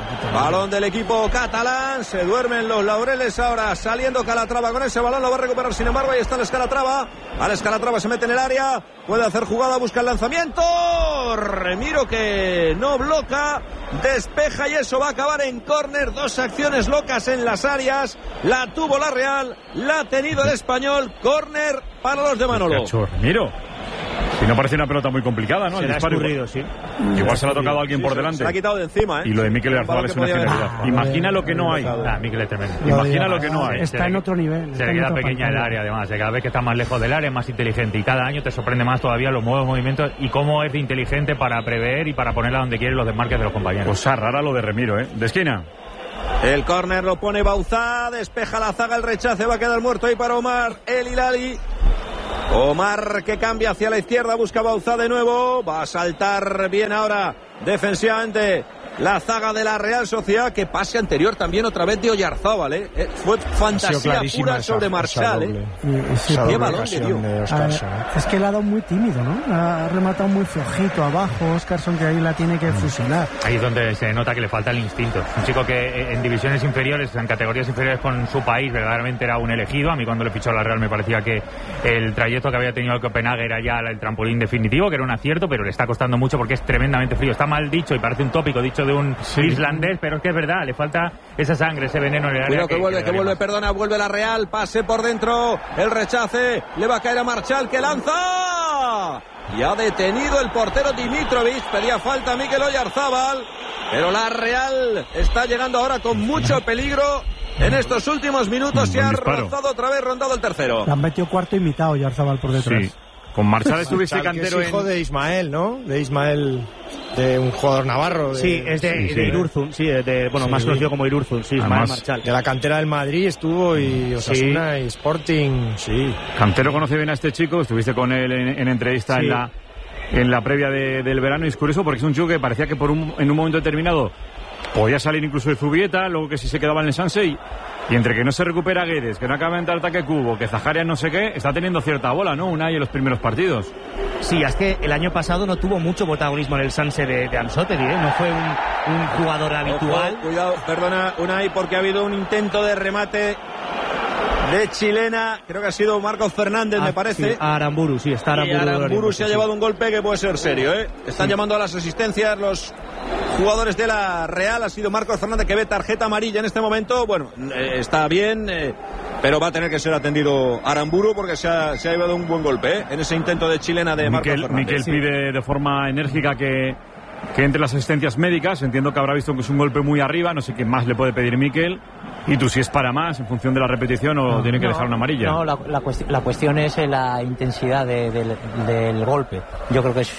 Balón del equipo catalán, se duermen los laureles ahora, saliendo Calatrava con ese balón, lo va a recuperar, sin embargo, ahí está el Calatrava, al Calatrava se mete en el área, puede hacer jugada, busca el lanzamiento, Remiro que no bloca, despeja y eso va a acabar en córner, dos acciones locas en las áreas, la tuvo la Real, la ha tenido el Español, córner para los de Manolo. Remiro. Si no parece una pelota muy complicada, ¿no? Se el le ha disparo escurrido, sí. Igual se le ha tocado a alguien sí, por se, delante. Se la ha quitado de encima, ¿eh? Y lo de Mikel Oyarzabal es una genialidad. Haber... Imagina lo que no hay. Ah, Mikel es tremendo. Imagina lo que no hay. Está en otro nivel. Se le queda pequeña el área, además. Cada vez que está más lejos del área es más inteligente. Y cada año te sorprende más todavía los nuevos movimientos y cómo es de inteligente para prever y para ponerla donde quiere los desmarques de los compañeros. Cosa rara lo de Remiro, ¿eh? De esquina. El córner lo pone Bauzá, despeja la zaga, el rechace, va a quedar muerto ahí para Omar El Hilali. Omar que cambia hacia la izquierda, busca Bauzá de nuevo, va a saltar bien ahora defensivamente la zaga de la Real Sociedad, que pase anterior también otra vez de Oyarzábal, ¿eh? Eh, fue fantasía pura sobre Marchal, ¿eh? Sí, sí, qué balón que dio. Es que le ha dado muy tímido, ¿no? Ha rematado muy flojito abajo, Óscarson, que ahí la tiene que fusionar. Ahí es donde se nota que le falta el instinto. Un chico que en divisiones inferiores, en categorías inferiores con su país, verdaderamente era un elegido. A mí cuando le fichó a la Real me parecía que el trayecto que había tenido el Copenhague era ya el trampolín definitivo, que era un acierto, pero le está costando mucho porque es tremendamente frío. Está mal dicho y parece un tópico dicho de un sí. islandés, pero es que es verdad, le falta esa sangre, ese veneno en el área. Cuidado que, que vuelve, que que vuelve, más. perdona, vuelve la Real, pase por dentro, el rechace, le va a caer a Marchal, que lanza, y ha detenido el portero Dimitrovic, pedía falta Mikel Oyarzábal, pero la Real está llegando ahora con mucho peligro. En estos últimos minutos se ha rozado otra vez, rondado el tercero. Le han metido cuarto imitado Oyarzábal por detrás. Sí. Con Marchal estuviste Cantero es hijo en... de Ismael, ¿no? De Ismael, de un jugador navarro. De... Sí, es de, sí, de sí, Irurzun, sí, de, bueno, sí. más conocido como Irurzun, sí, Ismael Además, Marchal. De la cantera del Madrid estuvo y Osasuna sí. y Sporting, sí. Cantero conoce bien a este chico, estuviste con él en, en entrevista sí. en la en la previa de, del verano, y es curioso porque es un chico que parecía que por un, en un momento determinado podía salir incluso de Zubieta, luego que sí se quedaba en el Sanse y, y entre que no se recupera Guedes, que no acaba de entrar ataque Cubo, que Zaharias no sé qué, está teniendo cierta bola, ¿no? Unai en los primeros partidos. Sí, es que el año pasado no tuvo mucho protagonismo en el Sanse de, de Ancelotti, ¿eh? No fue un, un jugador habitual. Ojo, cuidado, perdona Unai, porque ha habido un intento de remate de chilena, creo que ha sido Marcos Fernández, ah, me parece. Sí, Aramburu, sí, está Aramburu. Y Aramburu se ha sí. llevado un golpe que puede ser serio, ¿eh? Están sí. llamando a las asistencias los jugadores de la Real. Ha sido Marcos Fernández, que ve tarjeta amarilla en este momento. Bueno, eh, está bien, eh, pero va a tener que ser atendido Aramburu porque se ha, se ha llevado un buen golpe, ¿eh? En ese intento de chilena de Marcos Miquel, Fernández. Miquel sí. pide de forma enérgica que, que entre las asistencias médicas. Entiendo que habrá visto que es un golpe muy arriba. No sé qué más le puede pedir Miquel. ¿Y tú si es para más en función de la repetición o no, tiene que no, dejar una amarilla? No, la, la, cuestión, la cuestión es la intensidad de, de, del golpe. Yo creo que es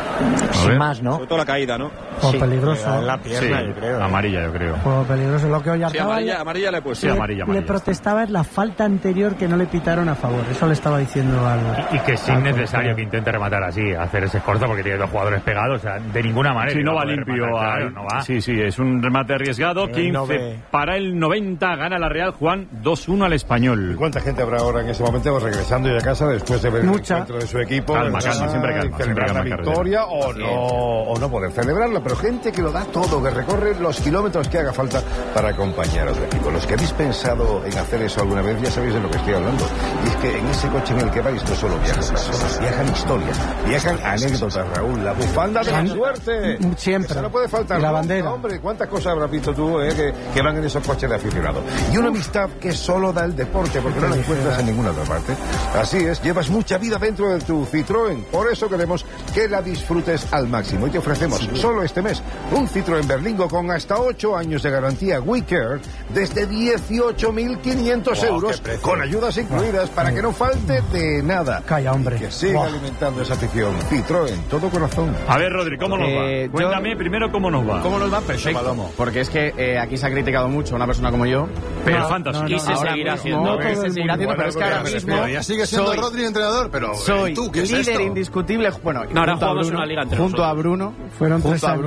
sin más, ¿no? Sobre todo la caída, ¿no? O sí. peligroso. La pierna, sí, yo creo. Amarilla, yo creo. O peligroso. Lo que Oyarzábal sí, amarilla, amarilla le he puesto. Sí, amarilla, amarilla. Le protestaba es la falta anterior que no le pitaron a favor. Eso le estaba diciendo al... Y, y que es innecesario que intente rematar así, hacer ese esfuerzo porque tiene dos jugadores pegados. O sea, de ninguna manera. Sí, no va limpio. Rematar, a... claro, no va. Sí, sí, es un remate arriesgado. quince no para el noventa, gana la Real. Juan, dos uno al Español. ¿Y cuánta gente habrá ahora en ese momento regresando ya a casa después de ver Mucha. el encuentro de su equipo? Calma, calma, siempre calma. Celebrar siempre la victoria o, sí. no, o no poder celebrarla, pero gente que lo da todo, que recorre los kilómetros que haga falta para acompañar a otro equipo. Los que habéis pensado en hacer eso alguna vez ya sabéis de lo que estoy hablando. Y es que en ese coche en el que vais no solo viajan personas, viajan historias, viajan anécdotas, Raúl, la bufanda de la suerte. Siempre. Eso no puede faltar. Y la ¿no? bandera. Hombre, ¿cuántas cosas habrás visto tú eh, que, que van en esos coches de aficionado? Y una amistad que solo da el deporte, porque no la encuentras en ninguna otra parte. Así es, llevas mucha vida dentro de tu Citroën, por eso queremos que la disfrutes al máximo. Y te ofrecemos sí. solo este mes un Citroën Berlingo con hasta ocho años de garantía WeCare desde dieciocho mil quinientos oh, euros, con ayudas incluidas, oh. para que no falte de nada. Calla, hombre. Y que siga oh. alimentando esa afición. Citroën, todo corazón. A ver, Rodri, ¿cómo nos eh, va? Cuéntame yo... primero cómo nos va. ¿Cómo nos va? Perfecto. Porque es que eh, aquí se ha criticado mucho a una persona como yo. Pero no, fantasy. No, no, y se seguirá haciendo. No, no, se seguirá haciendo, pero es que ahora mismo. Ya sigue siendo soy, Rodri entrenador, pero. Soy ¿tú qué es líder esto? indiscutible. Bueno, no, ahora junto, a Bruno, una liga entre junto a Bruno. Fueron tres junto a años.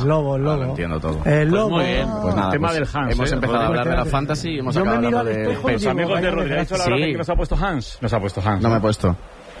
El lobo, el lobo. Lo entiendo todo. El lobo. Pues muy bien. Pues nada, el tema pues del Hans. hemos ¿eh? empezado a hablar de la fantasy y hemos acabado hablando de... Los amigos de Rodri, ¿ha dicho la verdad que nos ha puesto Hans? Nos ha puesto Hans. No me he puesto.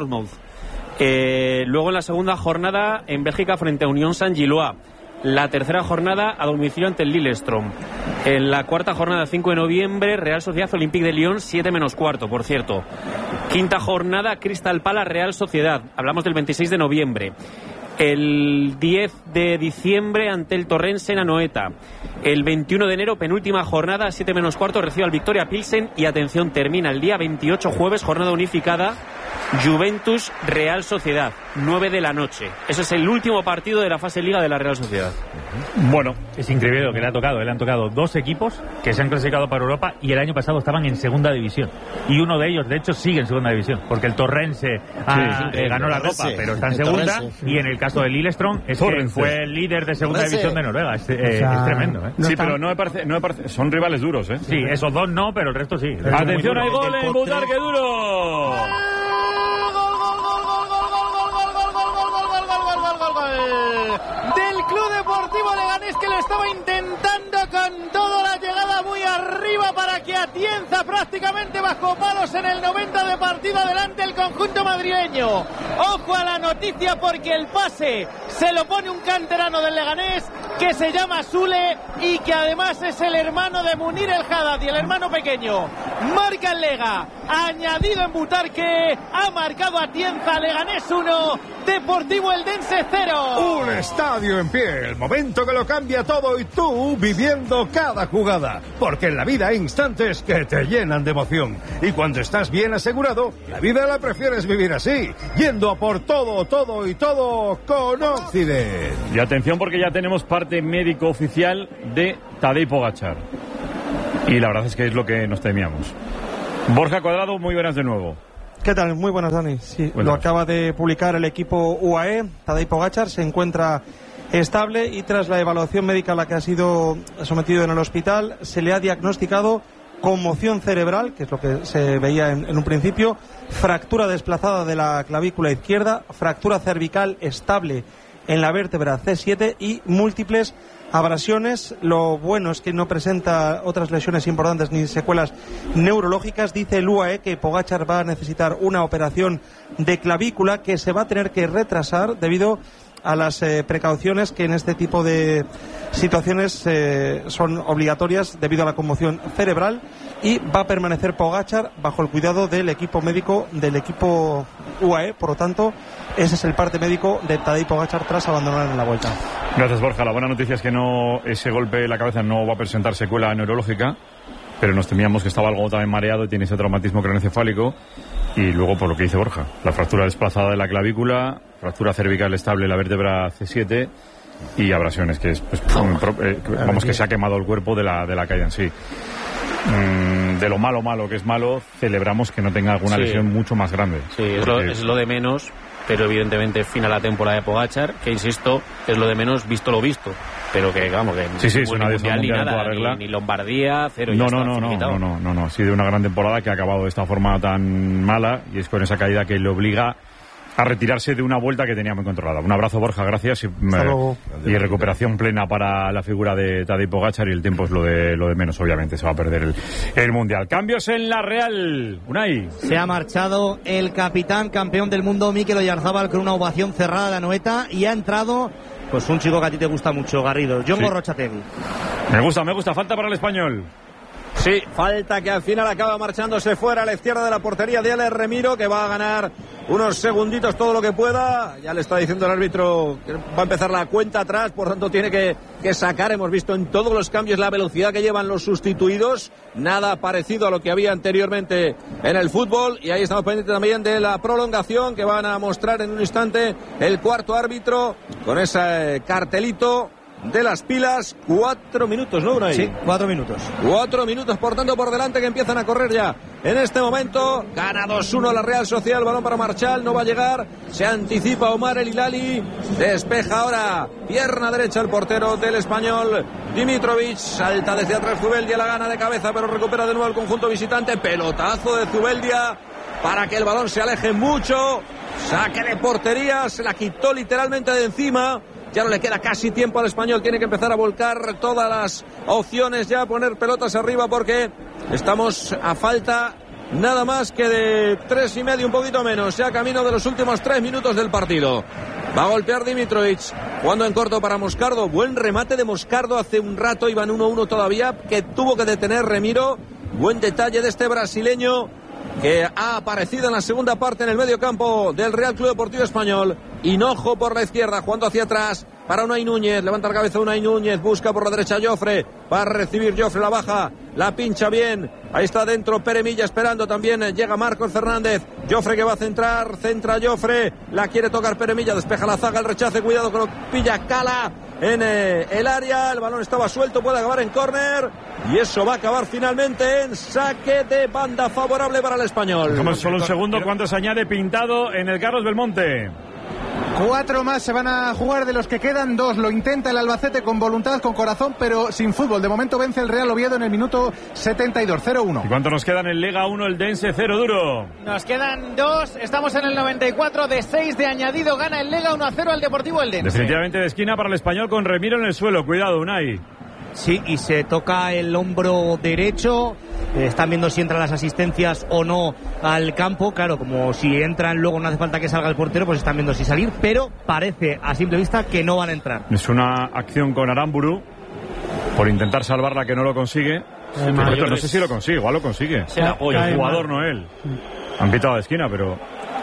Bournemouth. Eh, luego en la segunda jornada en Bélgica frente a Unión Saint-Gilloise. La tercera jornada a domicilio ante el Lillestrøm. En la cuarta jornada, cinco de noviembre, Real Sociedad Olympique de Lyon, siete menos cuarto, por cierto. Quinta jornada, Crystal Palace Real Sociedad. Hablamos del veintiséis de noviembre. El diez de diciembre ante el Torrense en Anoeta. El veintiuno de enero, penúltima jornada, a siete menos cuarto, recibe al Victoria Pilsen. Y atención, termina el día veintiocho, jueves, jornada unificada, Juventus Real Sociedad, nueve de la noche. Ese es el último partido de la fase Liga de la Real Sociedad. Bueno, es increíble lo que le ha tocado. Le han tocado dos equipos que se han clasificado para Europa y el año pasado estaban en segunda división. Y uno de ellos, de hecho, sigue en segunda división. Porque el Torrense ah, sí, eh, ganó la Copa, pero está en segunda. Torrense. Y en el caso del Lillestrøm, es que fue el líder de segunda Torrense. división de Noruega. Es, eh, o sea, es tremendo, ¿eh? No sí, pero no me, parece, no me parece. Son rivales duros, ¿eh? Sí, esos dos no, pero el resto sí. El resto Atención, hay gol en Butarque Duro. Del Club Deportivo Leganés, que lo estaba intentando con toda la llegada muy arriba para que Atienza prácticamente bajo palos en el noventa de partido adelante el conjunto madrileño. Ojo a la noticia porque el pase se lo pone un canterano del Leganés que se llama Sule y que además es el hermano de Munir El Haddad y el hermano pequeño. Marca el Lega, añadido en Butarque, ha marcado Atienza, Leganés uno, Deportivo Eldense cero. Un estadio en pie, el momento que lo cambia todo y tú viviendo cada jugada, porque en la vida hay instantes que te llenan de emoción y cuando estás bien asegurado, la vida la prefieres vivir así, yendo a por todo, todo y todo con Occident. Y atención porque ya tenemos parte médico oficial de Tadej Pogačar y la verdad es que es lo que nos temíamos. Borja Cuadrado, muy buenas de nuevo. ¿Qué tal? Muy buenas, Dani. Sí, buenas. Lo acaba de publicar el equipo U A E. Tadej Pogačar se encuentra estable y tras la evaluación médica a la que ha sido sometido en el hospital, se le ha diagnosticado conmoción cerebral, que es lo que se veía en, en un principio, fractura desplazada de la clavícula izquierda, fractura cervical estable en la vértebra C siete y múltiples abrasiones. Lo bueno es que no presenta otras lesiones importantes ni secuelas neurológicas. Dice el U A E que Pogačar va a necesitar una operación de clavícula que se va a tener que retrasar debido a las eh, precauciones que en este tipo de situaciones eh, son obligatorias debido a la conmoción cerebral, y va a permanecer Pogačar bajo el cuidado del equipo médico del equipo U A E. Por lo tanto, ese es el parte médico de Tadej Pogačar tras abandonar en la vuelta. Gracias, Borja. La buena noticia es que no ese golpe en la cabeza no va a presentar secuela neurológica, pero nos temíamos que estaba algo también mareado y tiene ese traumatismo craneoencefálico. Y luego, por lo que dice Borja, la fractura desplazada de la clavícula, fractura cervical estable en la vértebra C siete y abrasiones, que es, pues, eh, vamos, que se ha quemado el cuerpo de la, de la caída en sí. Mm, de lo malo, malo que es malo, celebramos que no tenga alguna sí. lesión mucho más grande. Sí, es, porque... lo, es lo de menos, pero evidentemente final la temporada de Pogačar, que insisto, es lo de menos visto lo visto. Pero que, vamos, que sí, sí, es una mundial, mundial ni nada, ni, ni Lombardía, cero. No, ya no, no, no, no, no, no, no, ha sido una gran temporada que ha acabado de esta forma tan mala, y es con esa caída que le obliga a retirarse de una vuelta que tenía muy controlada. Un abrazo, Borja, gracias, y, me, y recuperación plena para la figura de Tadej Pogačar, y el tiempo es lo de lo de menos, obviamente, se va a perder el, el Mundial. Cambios en la Real, Unai. Se ha marchado el capitán campeón del mundo, Mikel Oyarzabal, con una ovación cerrada de Anoeta, y ha entrado pues un chico que a ti te gusta mucho, Garrido, Jon Gorrotxategi. Me gusta, me gusta, falta para el español. Sí, falta, que al final acaba marchándose fuera a la izquierda de la portería de Alex Remiro, que va a ganar unos segunditos todo lo que pueda. Ya le está diciendo el árbitro que va a empezar la cuenta atrás, por tanto tiene que, que sacar. Hemos visto en todos los cambios la velocidad que llevan los sustituidos, nada parecido a lo que había anteriormente en el fútbol. Y ahí estamos pendientes también de la prolongación que van a mostrar en un instante el cuarto árbitro con ese cartelito de las pilas. Cuatro minutos, ¿no, Unai? Sí, cuatro minutos. Cuatro minutos, por tanto, por delante, que empiezan a correr ya. En este momento, gana dos uno la Real Sociedad, el balón para Marchal, no va a llegar. Se anticipa Omar El Hilali, despeja ahora, pierna derecha el portero del español, Dimitrovic, salta desde atrás Zubeldia, la gana de cabeza, pero recupera de nuevo el conjunto visitante. Pelotazo de Zubeldia para que el balón se aleje mucho. Saque de portería, se la quitó literalmente de encima. Ya no le queda casi tiempo al español, tiene que empezar a volcar todas las opciones, ya a poner pelotas arriba, porque estamos a falta nada más que de tres y medio, un poquito menos, ya camino de los últimos tres minutos del partido. Va a golpear Dimitrovic, jugando en corto para Moscardo. Buen remate de Moscardo hace un rato, iban uno uno todavía, que tuvo que detener Remiro. Buen detalle de este brasileño que ha aparecido en la segunda parte en el medio campo del Real Club Deportivo Español. Hinojo por la izquierda, jugando hacia atrás para Unai Núñez, levanta la cabeza Unai Núñez, busca por la derecha Jofre, va a recibir Jofre, la baja, la pincha bien, ahí está dentro Pere Milla esperando también, llega Marcos Fernández, Jofre que va a centrar, centra Jofre, la quiere tocar Pere Milla, despeja la zaga, el rechace, cuidado que lo pilla Cala en eh, el área, el balón estaba suelto, puede acabar en córner y eso va a acabar finalmente en saque de banda favorable para el Español. Como solo un segundo, ¿cuánto se añade Pintado en el Carlos Belmonte? Cuatro más se van a jugar, de los que quedan dos. Lo intenta el Albacete con voluntad, con corazón, pero sin fútbol. De momento vence el Real Oviedo en el minuto setenta y dos, cero uno. ¿Y cuánto nos quedan en Lega uno, el Dense cero, Duro? Nos quedan dos, estamos en el noventa y cuatro, de seis de añadido, gana el Lega uno a cero al Deportivo Eldense. Definitivamente de esquina para el Español con Remiro en el suelo, cuidado, Unai. Sí, y se toca el hombro derecho. Eh, están viendo si entran las asistencias o no al campo. Claro, como si entran luego no hace falta que salga el portero, pues están viendo si salir. Pero parece a simple vista que no van a entrar. Es una acción con Aramburu por intentar salvarla, que no lo consigue. Sí, pero no sé si lo consigue, igual lo consigue. Se la Oye, el jugador no él. Han pitado de esquina, pero...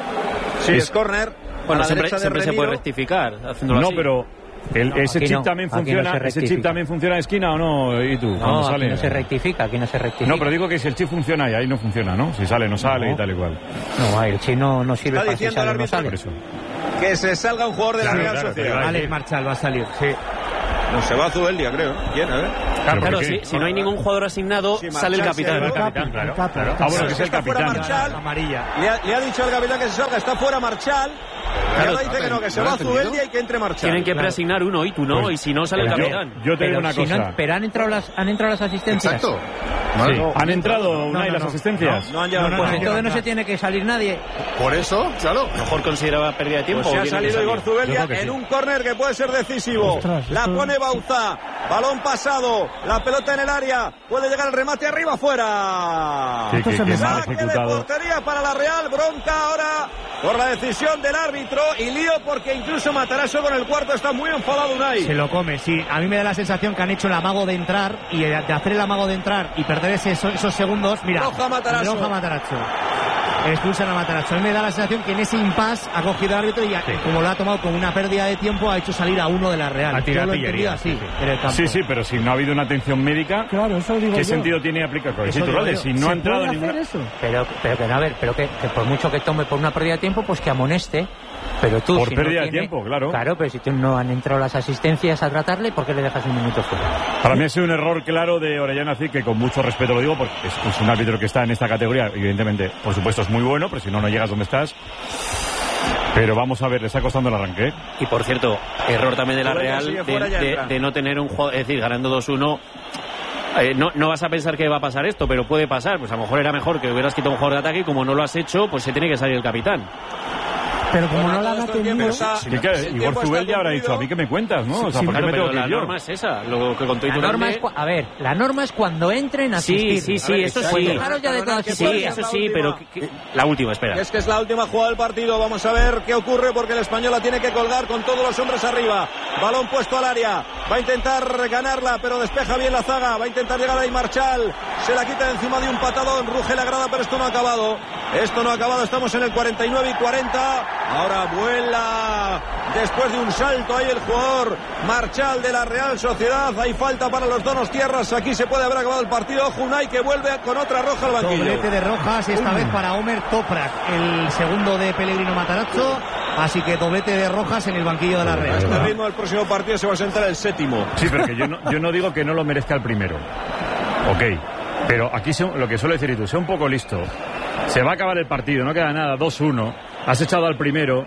Sí, es córner. Bueno, siempre, siempre se puede rectificar haciéndolo No, así. pero... El, No, ese chip no, también aquí funciona, no se ese chip también funciona en esquina o no, y tú, cuando No, sale. aquí no se rectifica, aquí no se rectifica. No, pero digo que si el chip funciona ahí, ahí no funciona, ¿no? Si sale, no sale No. y tal y cual. No, el chip no, no sirve Está para si diciendo sale el o no árbitro sale. Por eso. Que se salga un jugador de la Claro, Real claro, Sociedad. claro. Alex Marchal va a salir, sí. No, se va Zubeldia, creo. ¿Quién? A ver. Claro, ¿por si, qué? si no hay ningún jugador asignado, Sí, sale el Marchal, capitán. sí, El capitán, claro. Capi, claro. Capi. Ah, bueno, que es el Está fuera capitán. Marchal. Amarilla. Le ha, le ha dicho al capitán que se salga, está fuera Marchal. Claro, Ahora dice que no, que se ¿no va lo he entendido? Zubeldia y que entre Marchal. Tienen que Claro. preasignar uno y tú no, Pues, y si no sale el yo- capitán. Yo te digo Pero, una si no- cosa. pero han entrado las, han entrado las asistencias. Exacto. Sí. No, ¿Han entrado no, Unai no, las no. asistencias? No han No, llegado no, al Pues cuarto. entonces no se tiene que salir nadie. Por eso, claro. A lo mejor consideraba pérdida de tiempo. Pues se o ha tiene que salido salir. Igor Zubeldia Yo creo que en sí. un córner que puede ser decisivo. Ostras, la esto- pone Bauza. Balón pasado. La pelota en el área. Puede llegar el remate arriba, fuera. Sí, que, que mal Saque de ejecutado. portería para la Real. Bronca ahora por la decisión del árbitro. Y lío porque incluso Matarazzo con el cuarto está muy enfadado Unai. Se lo come, sí. A mí me da la sensación que han hecho el amago de entrar y de de hacer el amago de entrar y perder ese- esos, esos segundos. Mira, Roja Matarazzo. roja Matarazzo. Expulsan a Matarazzo. A mí me da la sensación que en ese impasse ha cogido el árbitro y ha- como lo ha tomado como una pérdida de tiempo, ha hecho salir a uno de la Real. A Yo lo he tirar entendido pillería, así sí, sí. en el campo. Sí, sí, pero si no ha habido una atención médica, Claro, eso digo ¿qué yo. sentido tiene aplicar? Con Eso el digo Iturralde? yo. Si no ¿Se ha entrado puede ninguna... hacer eso? Pero, pero que, a ver, pero que, que por mucho que tome por una pérdida de tiempo, pues que amoneste. Pero tú, Por si no pérdida de tiene- tiempo, claro. Claro, pero si tú no han entrado las asistencias a tratarle, ¿por qué le dejas un minuto fuera? Para mí ha sido un error claro de Orellana Cid, que con mucho respeto lo digo, porque es, es un árbitro que está en esta categoría, evidentemente, por supuesto es muy bueno, pero si no, no llegas donde estás. Pero vamos a ver, le está costando el arranque. ¿eh? Y por cierto, error también de la Zubeldia Real sigue de, fuera, ya de- entra. de no tener un juego, es decir, ganando dos uno. Eh, no, no vas a pensar que va a pasar esto, pero puede pasar. Pues a lo mejor era mejor que hubieras quitado un jugador de ataque y como no lo has hecho, pues se tiene que salir el capitán. Pero como Bueno, no la todo han esto el tiempo atendido... está- ¿Qué, qué? el Igor tiempo está Zubeldia habrá cumplido. dicho, ¿a mí qué me cuentas? ¿no? O sea, Sí, ¿por qué claro, me tengo pero que la ir yo? norma es esa, lo que contó La norma Iturralde. es, cu- a ver, la norma es cuando entren a Sí, asistir. sí, sí, A ver, eso exacto. sí. Dejaros ya de todas Que Sí, puede ser eso la sí, última. pero que- que- la última, espera. Es que es la última jugada del partido. Vamos a ver qué ocurre porque el Español la tiene que colgar con todos los hombres arriba. Balón puesto al área. Va a intentar ganarla, pero despeja bien la zaga. Va a intentar llegar ahí Marchal. Se la quita de encima de un patadón. Ruge la grada, pero esto no ha acabado. Esto no ha acabado. Estamos en el cuarenta y nueve y cuarenta. Ahora vuela después de un salto ahí el jugador Marchal de la Real Sociedad. Hay falta para los donostiarras. Aquí se puede haber acabado el partido. Ojo, Unai que vuelve con otra roja al banquillo. Doblete de rojas, esta vez para Omer Toprak, el segundo de Pellegrino Matarazzo. Así que doblete de rojas en el banquillo de la Real. Este ritmo del próximo partido se va a sentar el séptimo. Sí, pero que yo no, yo no digo que no lo merezca el primero. Ok. Pero aquí se- lo que suele decir tú, sea un poco listo. Se va a acabar el partido, no queda nada, dos uno. Has echado al primero.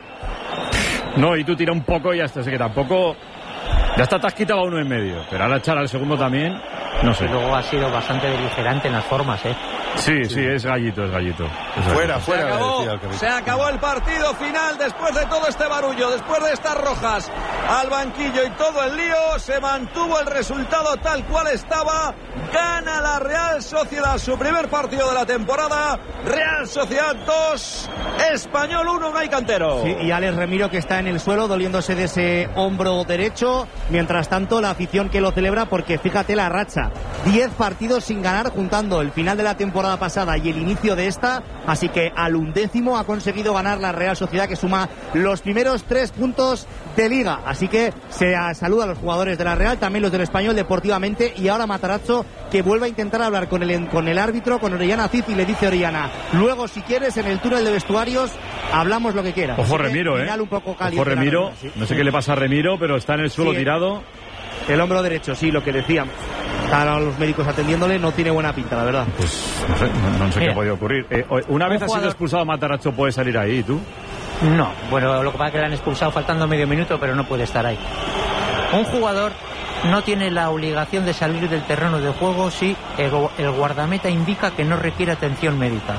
No, y tú tira un poco y ya está. Así que tampoco. Ya está, te has quitado a uno en medio. Pero ahora echar al segundo también, no sé. Y luego ha sido bastante beligerante en las formas, ¿eh? Sí, sí, es gallito, es gallito. Es Fuera, gallito. Se fuera. acabó, decía el capitán. se acabó el partido final después de todo este barullo, después de estas rojas al banquillo y todo el lío. Se mantuvo el resultado tal cual estaba. Gana la Real Sociedad su primer partido de la temporada. Real Sociedad dos, Español uno, Unai Cantero. Sí, y Alex Remiro, que está en el suelo doliéndose de ese hombro derecho. Mientras tanto, la afición que lo celebra, porque fíjate la racha, diez partidos sin ganar, juntando el final de la temporada pasada y el inicio de esta. Así que al undécimo ha conseguido ganar la Real Sociedad, que suma los primeros tres puntos de Liga. Así que se saluda a los jugadores de la Real, también los del Español deportivamente. Y ahora Matarazzo, que vuelve a intentar hablar con el, con el árbitro, con Orellana Cid, y le dice Orellana: luego, si quieres, en el túnel de vestuarios hablamos lo que quieras. Ojo Remiro, eh. Un poco Ojo Remiro, sí. No sé qué le pasa a Remiro, pero está en el suelo sí, tirado. El hombro derecho, sí, lo que decían. Están a los médicos atendiéndole, no tiene buena pinta, la verdad. Pues no sé, no, no sé Mira, qué puede ocurrir. Eh, una vez ha sido expulsado Matarazzo, ¿puede salir ahí, tú? No, bueno, lo que pasa es que le han expulsado faltando medio minuto, pero no puede estar ahí. Un jugador no tiene la obligación de salir del terreno de juego si el, el guardameta indica que no requiere atención médica.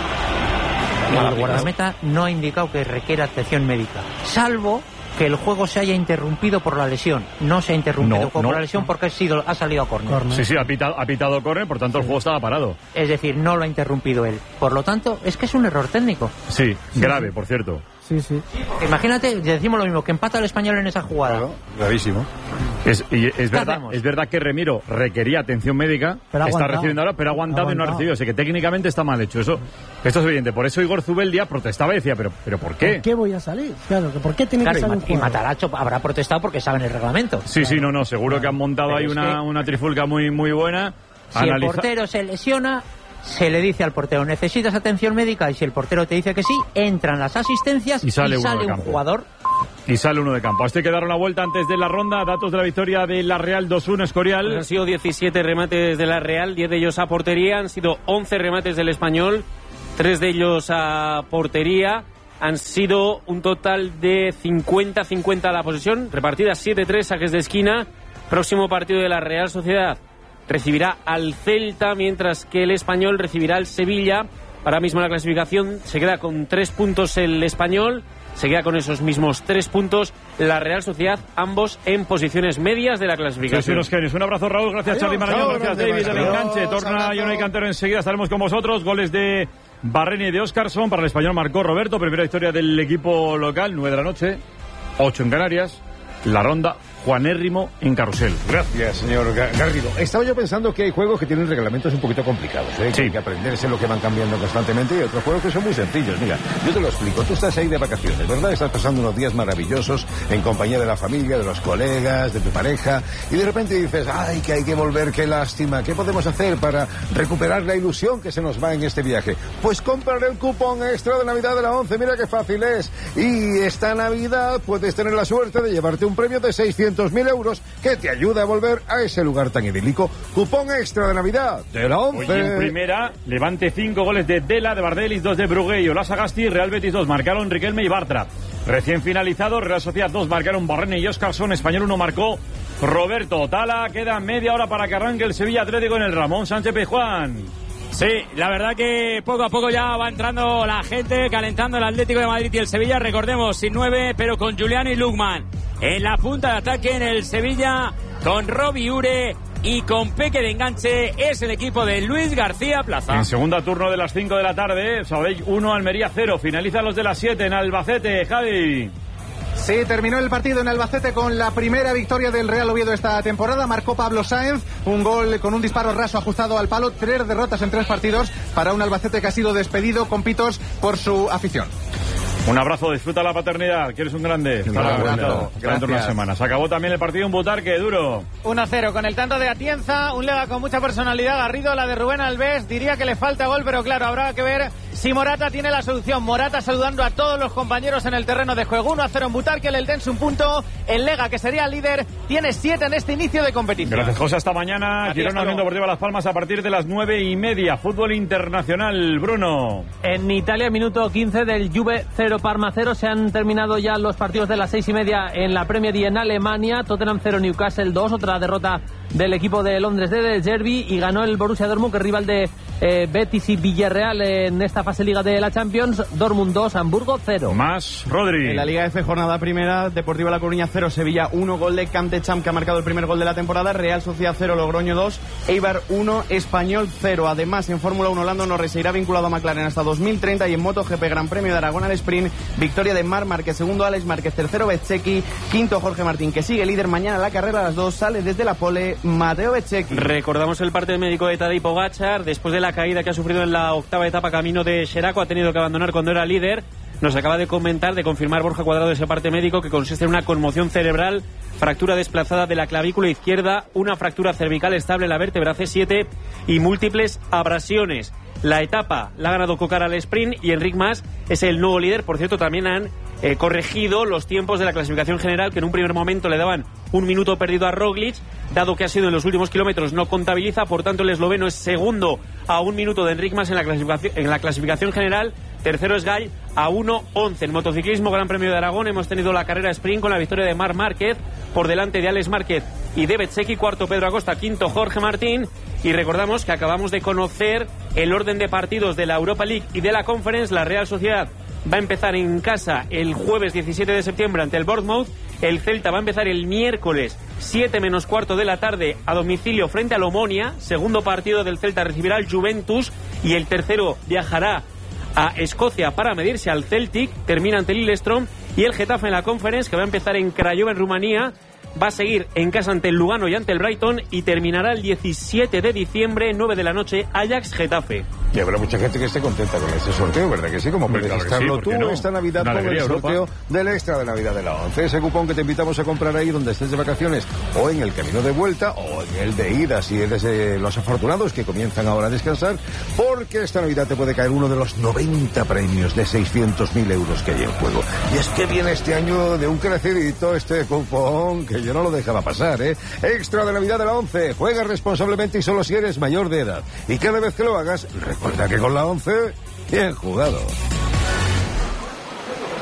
El guardameta no ha indicado que requiere atención médica, salvo que el juego se haya interrumpido por la lesión. No se ha interrumpido no, por no, la lesión porque ha, sido, ha salido a córner. Sí, sí, ha pitado, ha pitado córner, por tanto sí. El juego estaba parado. Es decir, no lo ha interrumpido él. Por lo tanto, es que es un error técnico. Sí, sí grave, sí. por cierto. Sí, sí. Imagínate, decimos lo mismo, que empata el Español en esa jugada. Claro, gravísimo. Es, y es, verdad, es verdad que Remiro requería atención médica, pero está recibiendo ahora, pero ha aguantado, aguantado y no ha recibido. O sea que técnicamente está mal hecho. Eso, esto es evidente. Por eso Igor Zubeldia protestaba y decía, pero, pero ¿por qué? ¿Por qué voy a salir? Claro, ¿por qué tiene claro, que salir? Y, y Matarazzo habrá protestado porque saben el reglamento. Sí, claro. sí, no, no, seguro claro. que han montado pero ahí una, que... una trifulca muy, muy buena. Si Analiza... el portero se lesiona, se le dice al portero: necesitas atención médica, y si el portero te dice que sí, entran las asistencias y sale, y sale un jugador. Y sale uno de campo. Este hay que dar una vuelta antes de la ronda. Datos de la victoria de la Real dos uno, Escorial. Pues han sido diecisiete remates de la Real, diez de ellos a portería. Han sido once remates del Español, tres de ellos a portería. Han sido un total de cincuenta cincuenta a la posesión, repartidas siete tres, saques de esquina. Próximo partido de la Real Sociedad recibirá al Celta, mientras que el Español recibirá al Sevilla. Ahora mismo la clasificación se queda con tres puntos el Español, se queda con esos mismos tres puntos la Real Sociedad, ambos en posiciones medias de la clasificación. Sí, sí, los genios. Un abrazo, Raúl. Gracias, Charly Marañón. Gracias, David, del enganche. Torna Unai Cantero enseguida. Estaremos con vosotros. Goles de Barreni y de Óscarson. Para el Español marcó Roberto. Primera victoria del equipo local. nueve de la noche. ocho en Canarias. La ronda Juanérrimo en Carrusel. Gracias, señor Garrido. Estaba yo pensando que hay juegos que tienen reglamentos un poquito complicados, ¿eh? Sí. Que hay que aprenderse lo que van cambiando constantemente, y otros juegos que son muy sencillos. Mira, yo te lo explico. Tú estás ahí de vacaciones, ¿verdad? Estás pasando unos días maravillosos en compañía de la familia, de los colegas, de tu pareja, y de repente dices: ay, que hay que volver, qué lástima. ¿Qué podemos hacer para recuperar la ilusión que se nos va en este viaje? Pues comprar el cupón extra de Navidad de la ONCE. Mira qué fácil es. Y esta Navidad puedes tener la suerte de llevarte un premio de seiscientos mil euros que te ayuda a volver a ese lugar tan idílico. Cupón extra de Navidad de la ONCE. Hoy en primera, Levante cinco goles de Dela, de Bardelis, dos de Brugué y Olasagasti. Real Betis dos, marcaron Riquelme y Bartra. Recién finalizado, Real Sociedad dos, marcaron Barreni y Óscarson. Español uno, marcó Roberto Tala. Queda media hora para que arranque el Sevilla Atlético en el Ramón Sánchez Pizjuán. Sí, la verdad que poco a poco ya va entrando la gente, calentando el Atlético de Madrid y el Sevilla. Recordemos, sin nueve, pero con Julián y Lukman en la punta de ataque en el Sevilla, con Robbie Ure y con Peque de enganche. Es el equipo de Luis García Plaza. En segunda turno de las cinco de la tarde, Sabadell uno, Almería cero. Finalizan los de las siete en Albacete, Javi. Sí, terminó el partido en Albacete con la primera victoria del Real Oviedo esta temporada. Marcó Pablo Sáenz, un gol con un disparo raso ajustado al palo. Tres derrotas en tres partidos para un Albacete que ha sido despedido con pitos por su afición. Un abrazo, disfruta la paternidad, que eres un grande. Estará dentro de unas semanas. Acabó también el partido en Butarque, duro. uno a cero con el tanto de Atienza, un Lega con mucha personalidad. Garrido, la de Rubén Alves, diría que le falta gol, pero claro, habrá que ver si Morata tiene la solución. Morata saludando a todos los compañeros en el terreno de juego. uno a cero en Butarque, el Eldense un punto. El Lega, que sería el líder, tiene siete en este inicio de competición. Gracias, José, hasta mañana. Girona Unión Deportiva Las Palmas a partir de las nueve y media. Fútbol internacional, Bruno. En Italia, minuto quince del Juve cero, Parma cero. Se han terminado ya los partidos de las seis y media en la Premier y en Alemania. Tottenham cero, Newcastle dos. Otra derrota del equipo de Londres de De Zerbi y ganó el Borussia Dortmund, que es rival de eh, Betis y Villarreal en esta fase Liga de la Champions. Dortmund dos, Hamburgo cero. Más, Rodri. En la Liga F, jornada primera, Deportiva La Coruña cero, Sevilla uno, gol de Camp de Champ, que ha marcado el primer gol de la temporada. Real Sociedad cero, Logroño dos, Eibar uno, Español cero. Además, en Fórmula uno, Lando Norris se irá vinculado a McLaren hasta dos mil treinta, y en MotoGP, Gran Premio de Aragón al sprint, victoria de Marc Márquez, segundo Alex Márquez, tercero Bezzecchi, quinto Jorge Martín, que sigue líder. Mañana la carrera a las dos, sale desde la pole Mateo Bezzecchi. Recordamos el parte médico de Tadej Pogačar, después de la caída que ha sufrido en la octava etapa camino de Xeraco, ha tenido que abandonar cuando era líder. Nos acaba de comentar, de confirmar Borja Cuadrado ese parte médico, que consiste en una conmoción cerebral, fractura desplazada de la clavícula izquierda, una fractura cervical estable en la vértebra C siete y múltiples abrasiones. La etapa la ha ganado Cocar al sprint y Enric Mas es el nuevo líder. Por cierto, también han eh, corregido los tiempos de la clasificación general, que en un primer momento le daban un minuto perdido a Roglic, dado que ha sido en los últimos kilómetros no contabiliza. Por tanto, el esloveno es segundo a un minuto de Enric Mas en la clasificación, en la clasificación general. Tercero es Gay a uno once. En motociclismo, Gran Premio de Aragón, hemos tenido la carrera sprint con la victoria de Marc Márquez por delante de Alex Márquez y de Bezzecchi. Cuarto Pedro Acosta, quinto Jorge Martín. Y recordamos que acabamos de conocer el orden de partidos de la Europa League y de la Conference. La Real Sociedad va a empezar en casa el jueves diecisiete de septiembre ante el Bournemouth. El Celta va a empezar el miércoles siete menos cuarto de la tarde a domicilio frente al Omonia. Segundo partido del Celta recibirá al Juventus y el tercero viajará a Escocia para medirse al Celtic. Termina ante el Lillestrøm. Y el Getafe en la Conference, que va a empezar en Craiova, en Rumanía, va a seguir en casa ante el Lugano y ante el Brighton, y terminará el diecisiete de diciembre, nueve de la noche, Ajax-Getafe. Y habrá mucha gente que esté contenta con este sorteo, ¿verdad que sí? Como puedes claro estarlo sí, tú no? esta Navidad Una con el sorteo Europa. del extra de Navidad de la once. Ese cupón que te invitamos a comprar ahí donde estés de vacaciones, o en el camino de vuelta, o en el de ida, si eres de los afortunados que comienzan ahora a descansar, porque esta Navidad te puede caer uno de los noventa premios de seiscientos mil euros que hay en juego. Y es que viene este año de un crecidito este cupón, que yo no lo dejaba pasar, ¿eh? Extra de Navidad de la once. Juega responsablemente y solo si eres mayor de edad. Y cada vez que lo hagas, recuerda que con la once, bien jugado.